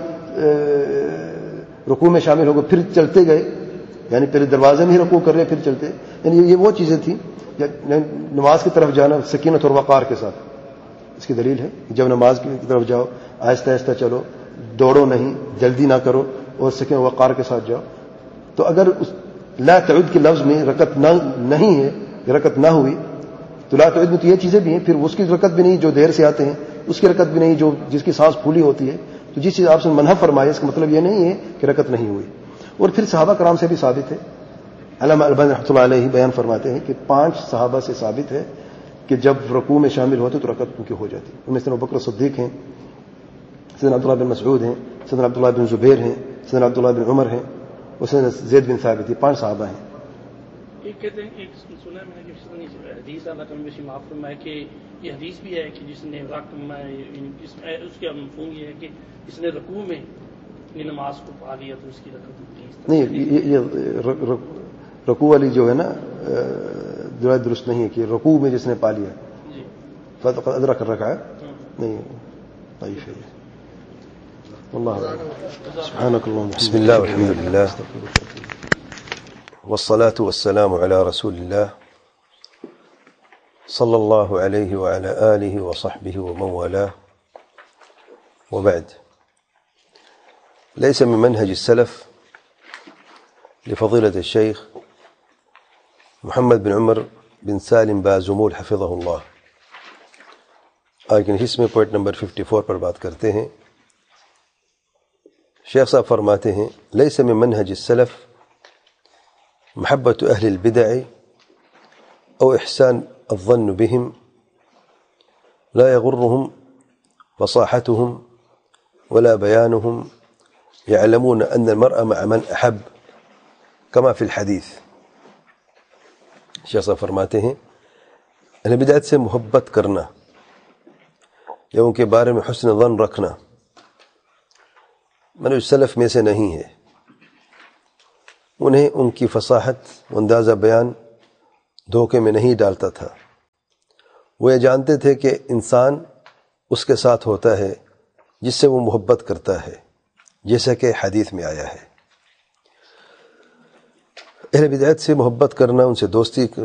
رکوع میں شامل ہو گئے پھر چلتے گئے، یعنی پہلے دروازے میں ہی رکوع کر رہے پھر چلتے. یعنی یہ وہ چیزیں تھیں. نماز کی طرف جانا سکینت اور وقار کے ساتھ، اس کی دلیل ہے جب نماز کی طرف جاؤ آہستہ آہستہ چلو، دوڑو نہیں، جلدی نہ کرو، اور سکینت و وقار کے ساتھ جاؤ. تو اگر اس لا تعد کے لفظ میں رکعت نہ نہیں ہے، رکعت نہ ہوئی، تو لا تعد میں تو یہ چیزیں بھی ہیں، پھر اس کی رکعت بھی نہیں جو دیر سے آتے ہیں، اس کی رکعت بھی نہیں جو جس کی سانس پھولی ہوتی ہے. تو جس چیز آپ سے منع فرمائے اس کا مطلب یہ نہیں ہے کہ رکعت نہیں ہوئی. اور پھر صحابہ کرام سے بھی ثابت ہے. علامہ البانی رحمۃ اللہ علیہ بیان فرماتے ہیں کہ پانچ صحابہ سے ثابت ہے کہ جب رکوع میں شامل ہوتے تو رکعت ان کی ہو جاتی. ان میں سیدنا ابوبکر صدیق ہیں، سیدنا عبداللہ بن مسعود ہیں، سیدنا عبداللہ بن زبیر ہیں، سیدنا عبداللہ بن عمر ہیں، اور سیدنا زید بن ثابت. یہ پانچ صحابہ ہیں. ایک کہتے ہیں ایک سنا میں نے کہ حدیث اللہ تعالیٰ نے معاف فرمایا کہ یہ حدیث بھی ہے کہ جس نے اس کا مفہوم یہ ہے کہ جس نے رکوع میں نماز کو پا لیا تو اس کی رکعت نہیں. یہ رکوع والی جو ہے نا درست نہیں ہے کہ رکوع میں جس نے پا لیا فقد ادرک رکھا ہے، نہیں ضعیف ہے. والله سبحانك اللهم بسم الله والحمد لله والصلاة والسلام على رسول الله صلى الله عليه وعلى آله وصحبه ومن والاه، وبعد. ليس من منهج السلف لفضيلة الشيخ محمد بن عمر بن سالم بازمول حفظه الله. آج اس میں پوائنٹ نمبر چون پر بات کرتے ہیں. شیخ صاحب فرماتے ہیں ليس من منهج السلف محبة أهل البدع أو إحسان الظن بهم، لا يغرهم فصاحتهم ولا بيانهم، يعلمون أن المرء مع من أحب كما في الحديث. شیخ صاحب فرماتے ہیں اہل بدعت سے محبت کرنا یا ان کے بارے میں حسن ظن رکھنا منہج سلف میں سے نہیں ہے. انہیں ان کی فصاحت و اندازہ بیان دھوکے میں نہیں ڈالتا تھا. وہ یہ جانتے تھے کہ انسان اس کے ساتھ ہوتا ہے جس سے وہ محبت کرتا ہے، جیسا کہ حدیث میں آیا ہے. اہل بدعت سے محبت کرنا، ان سے دوستی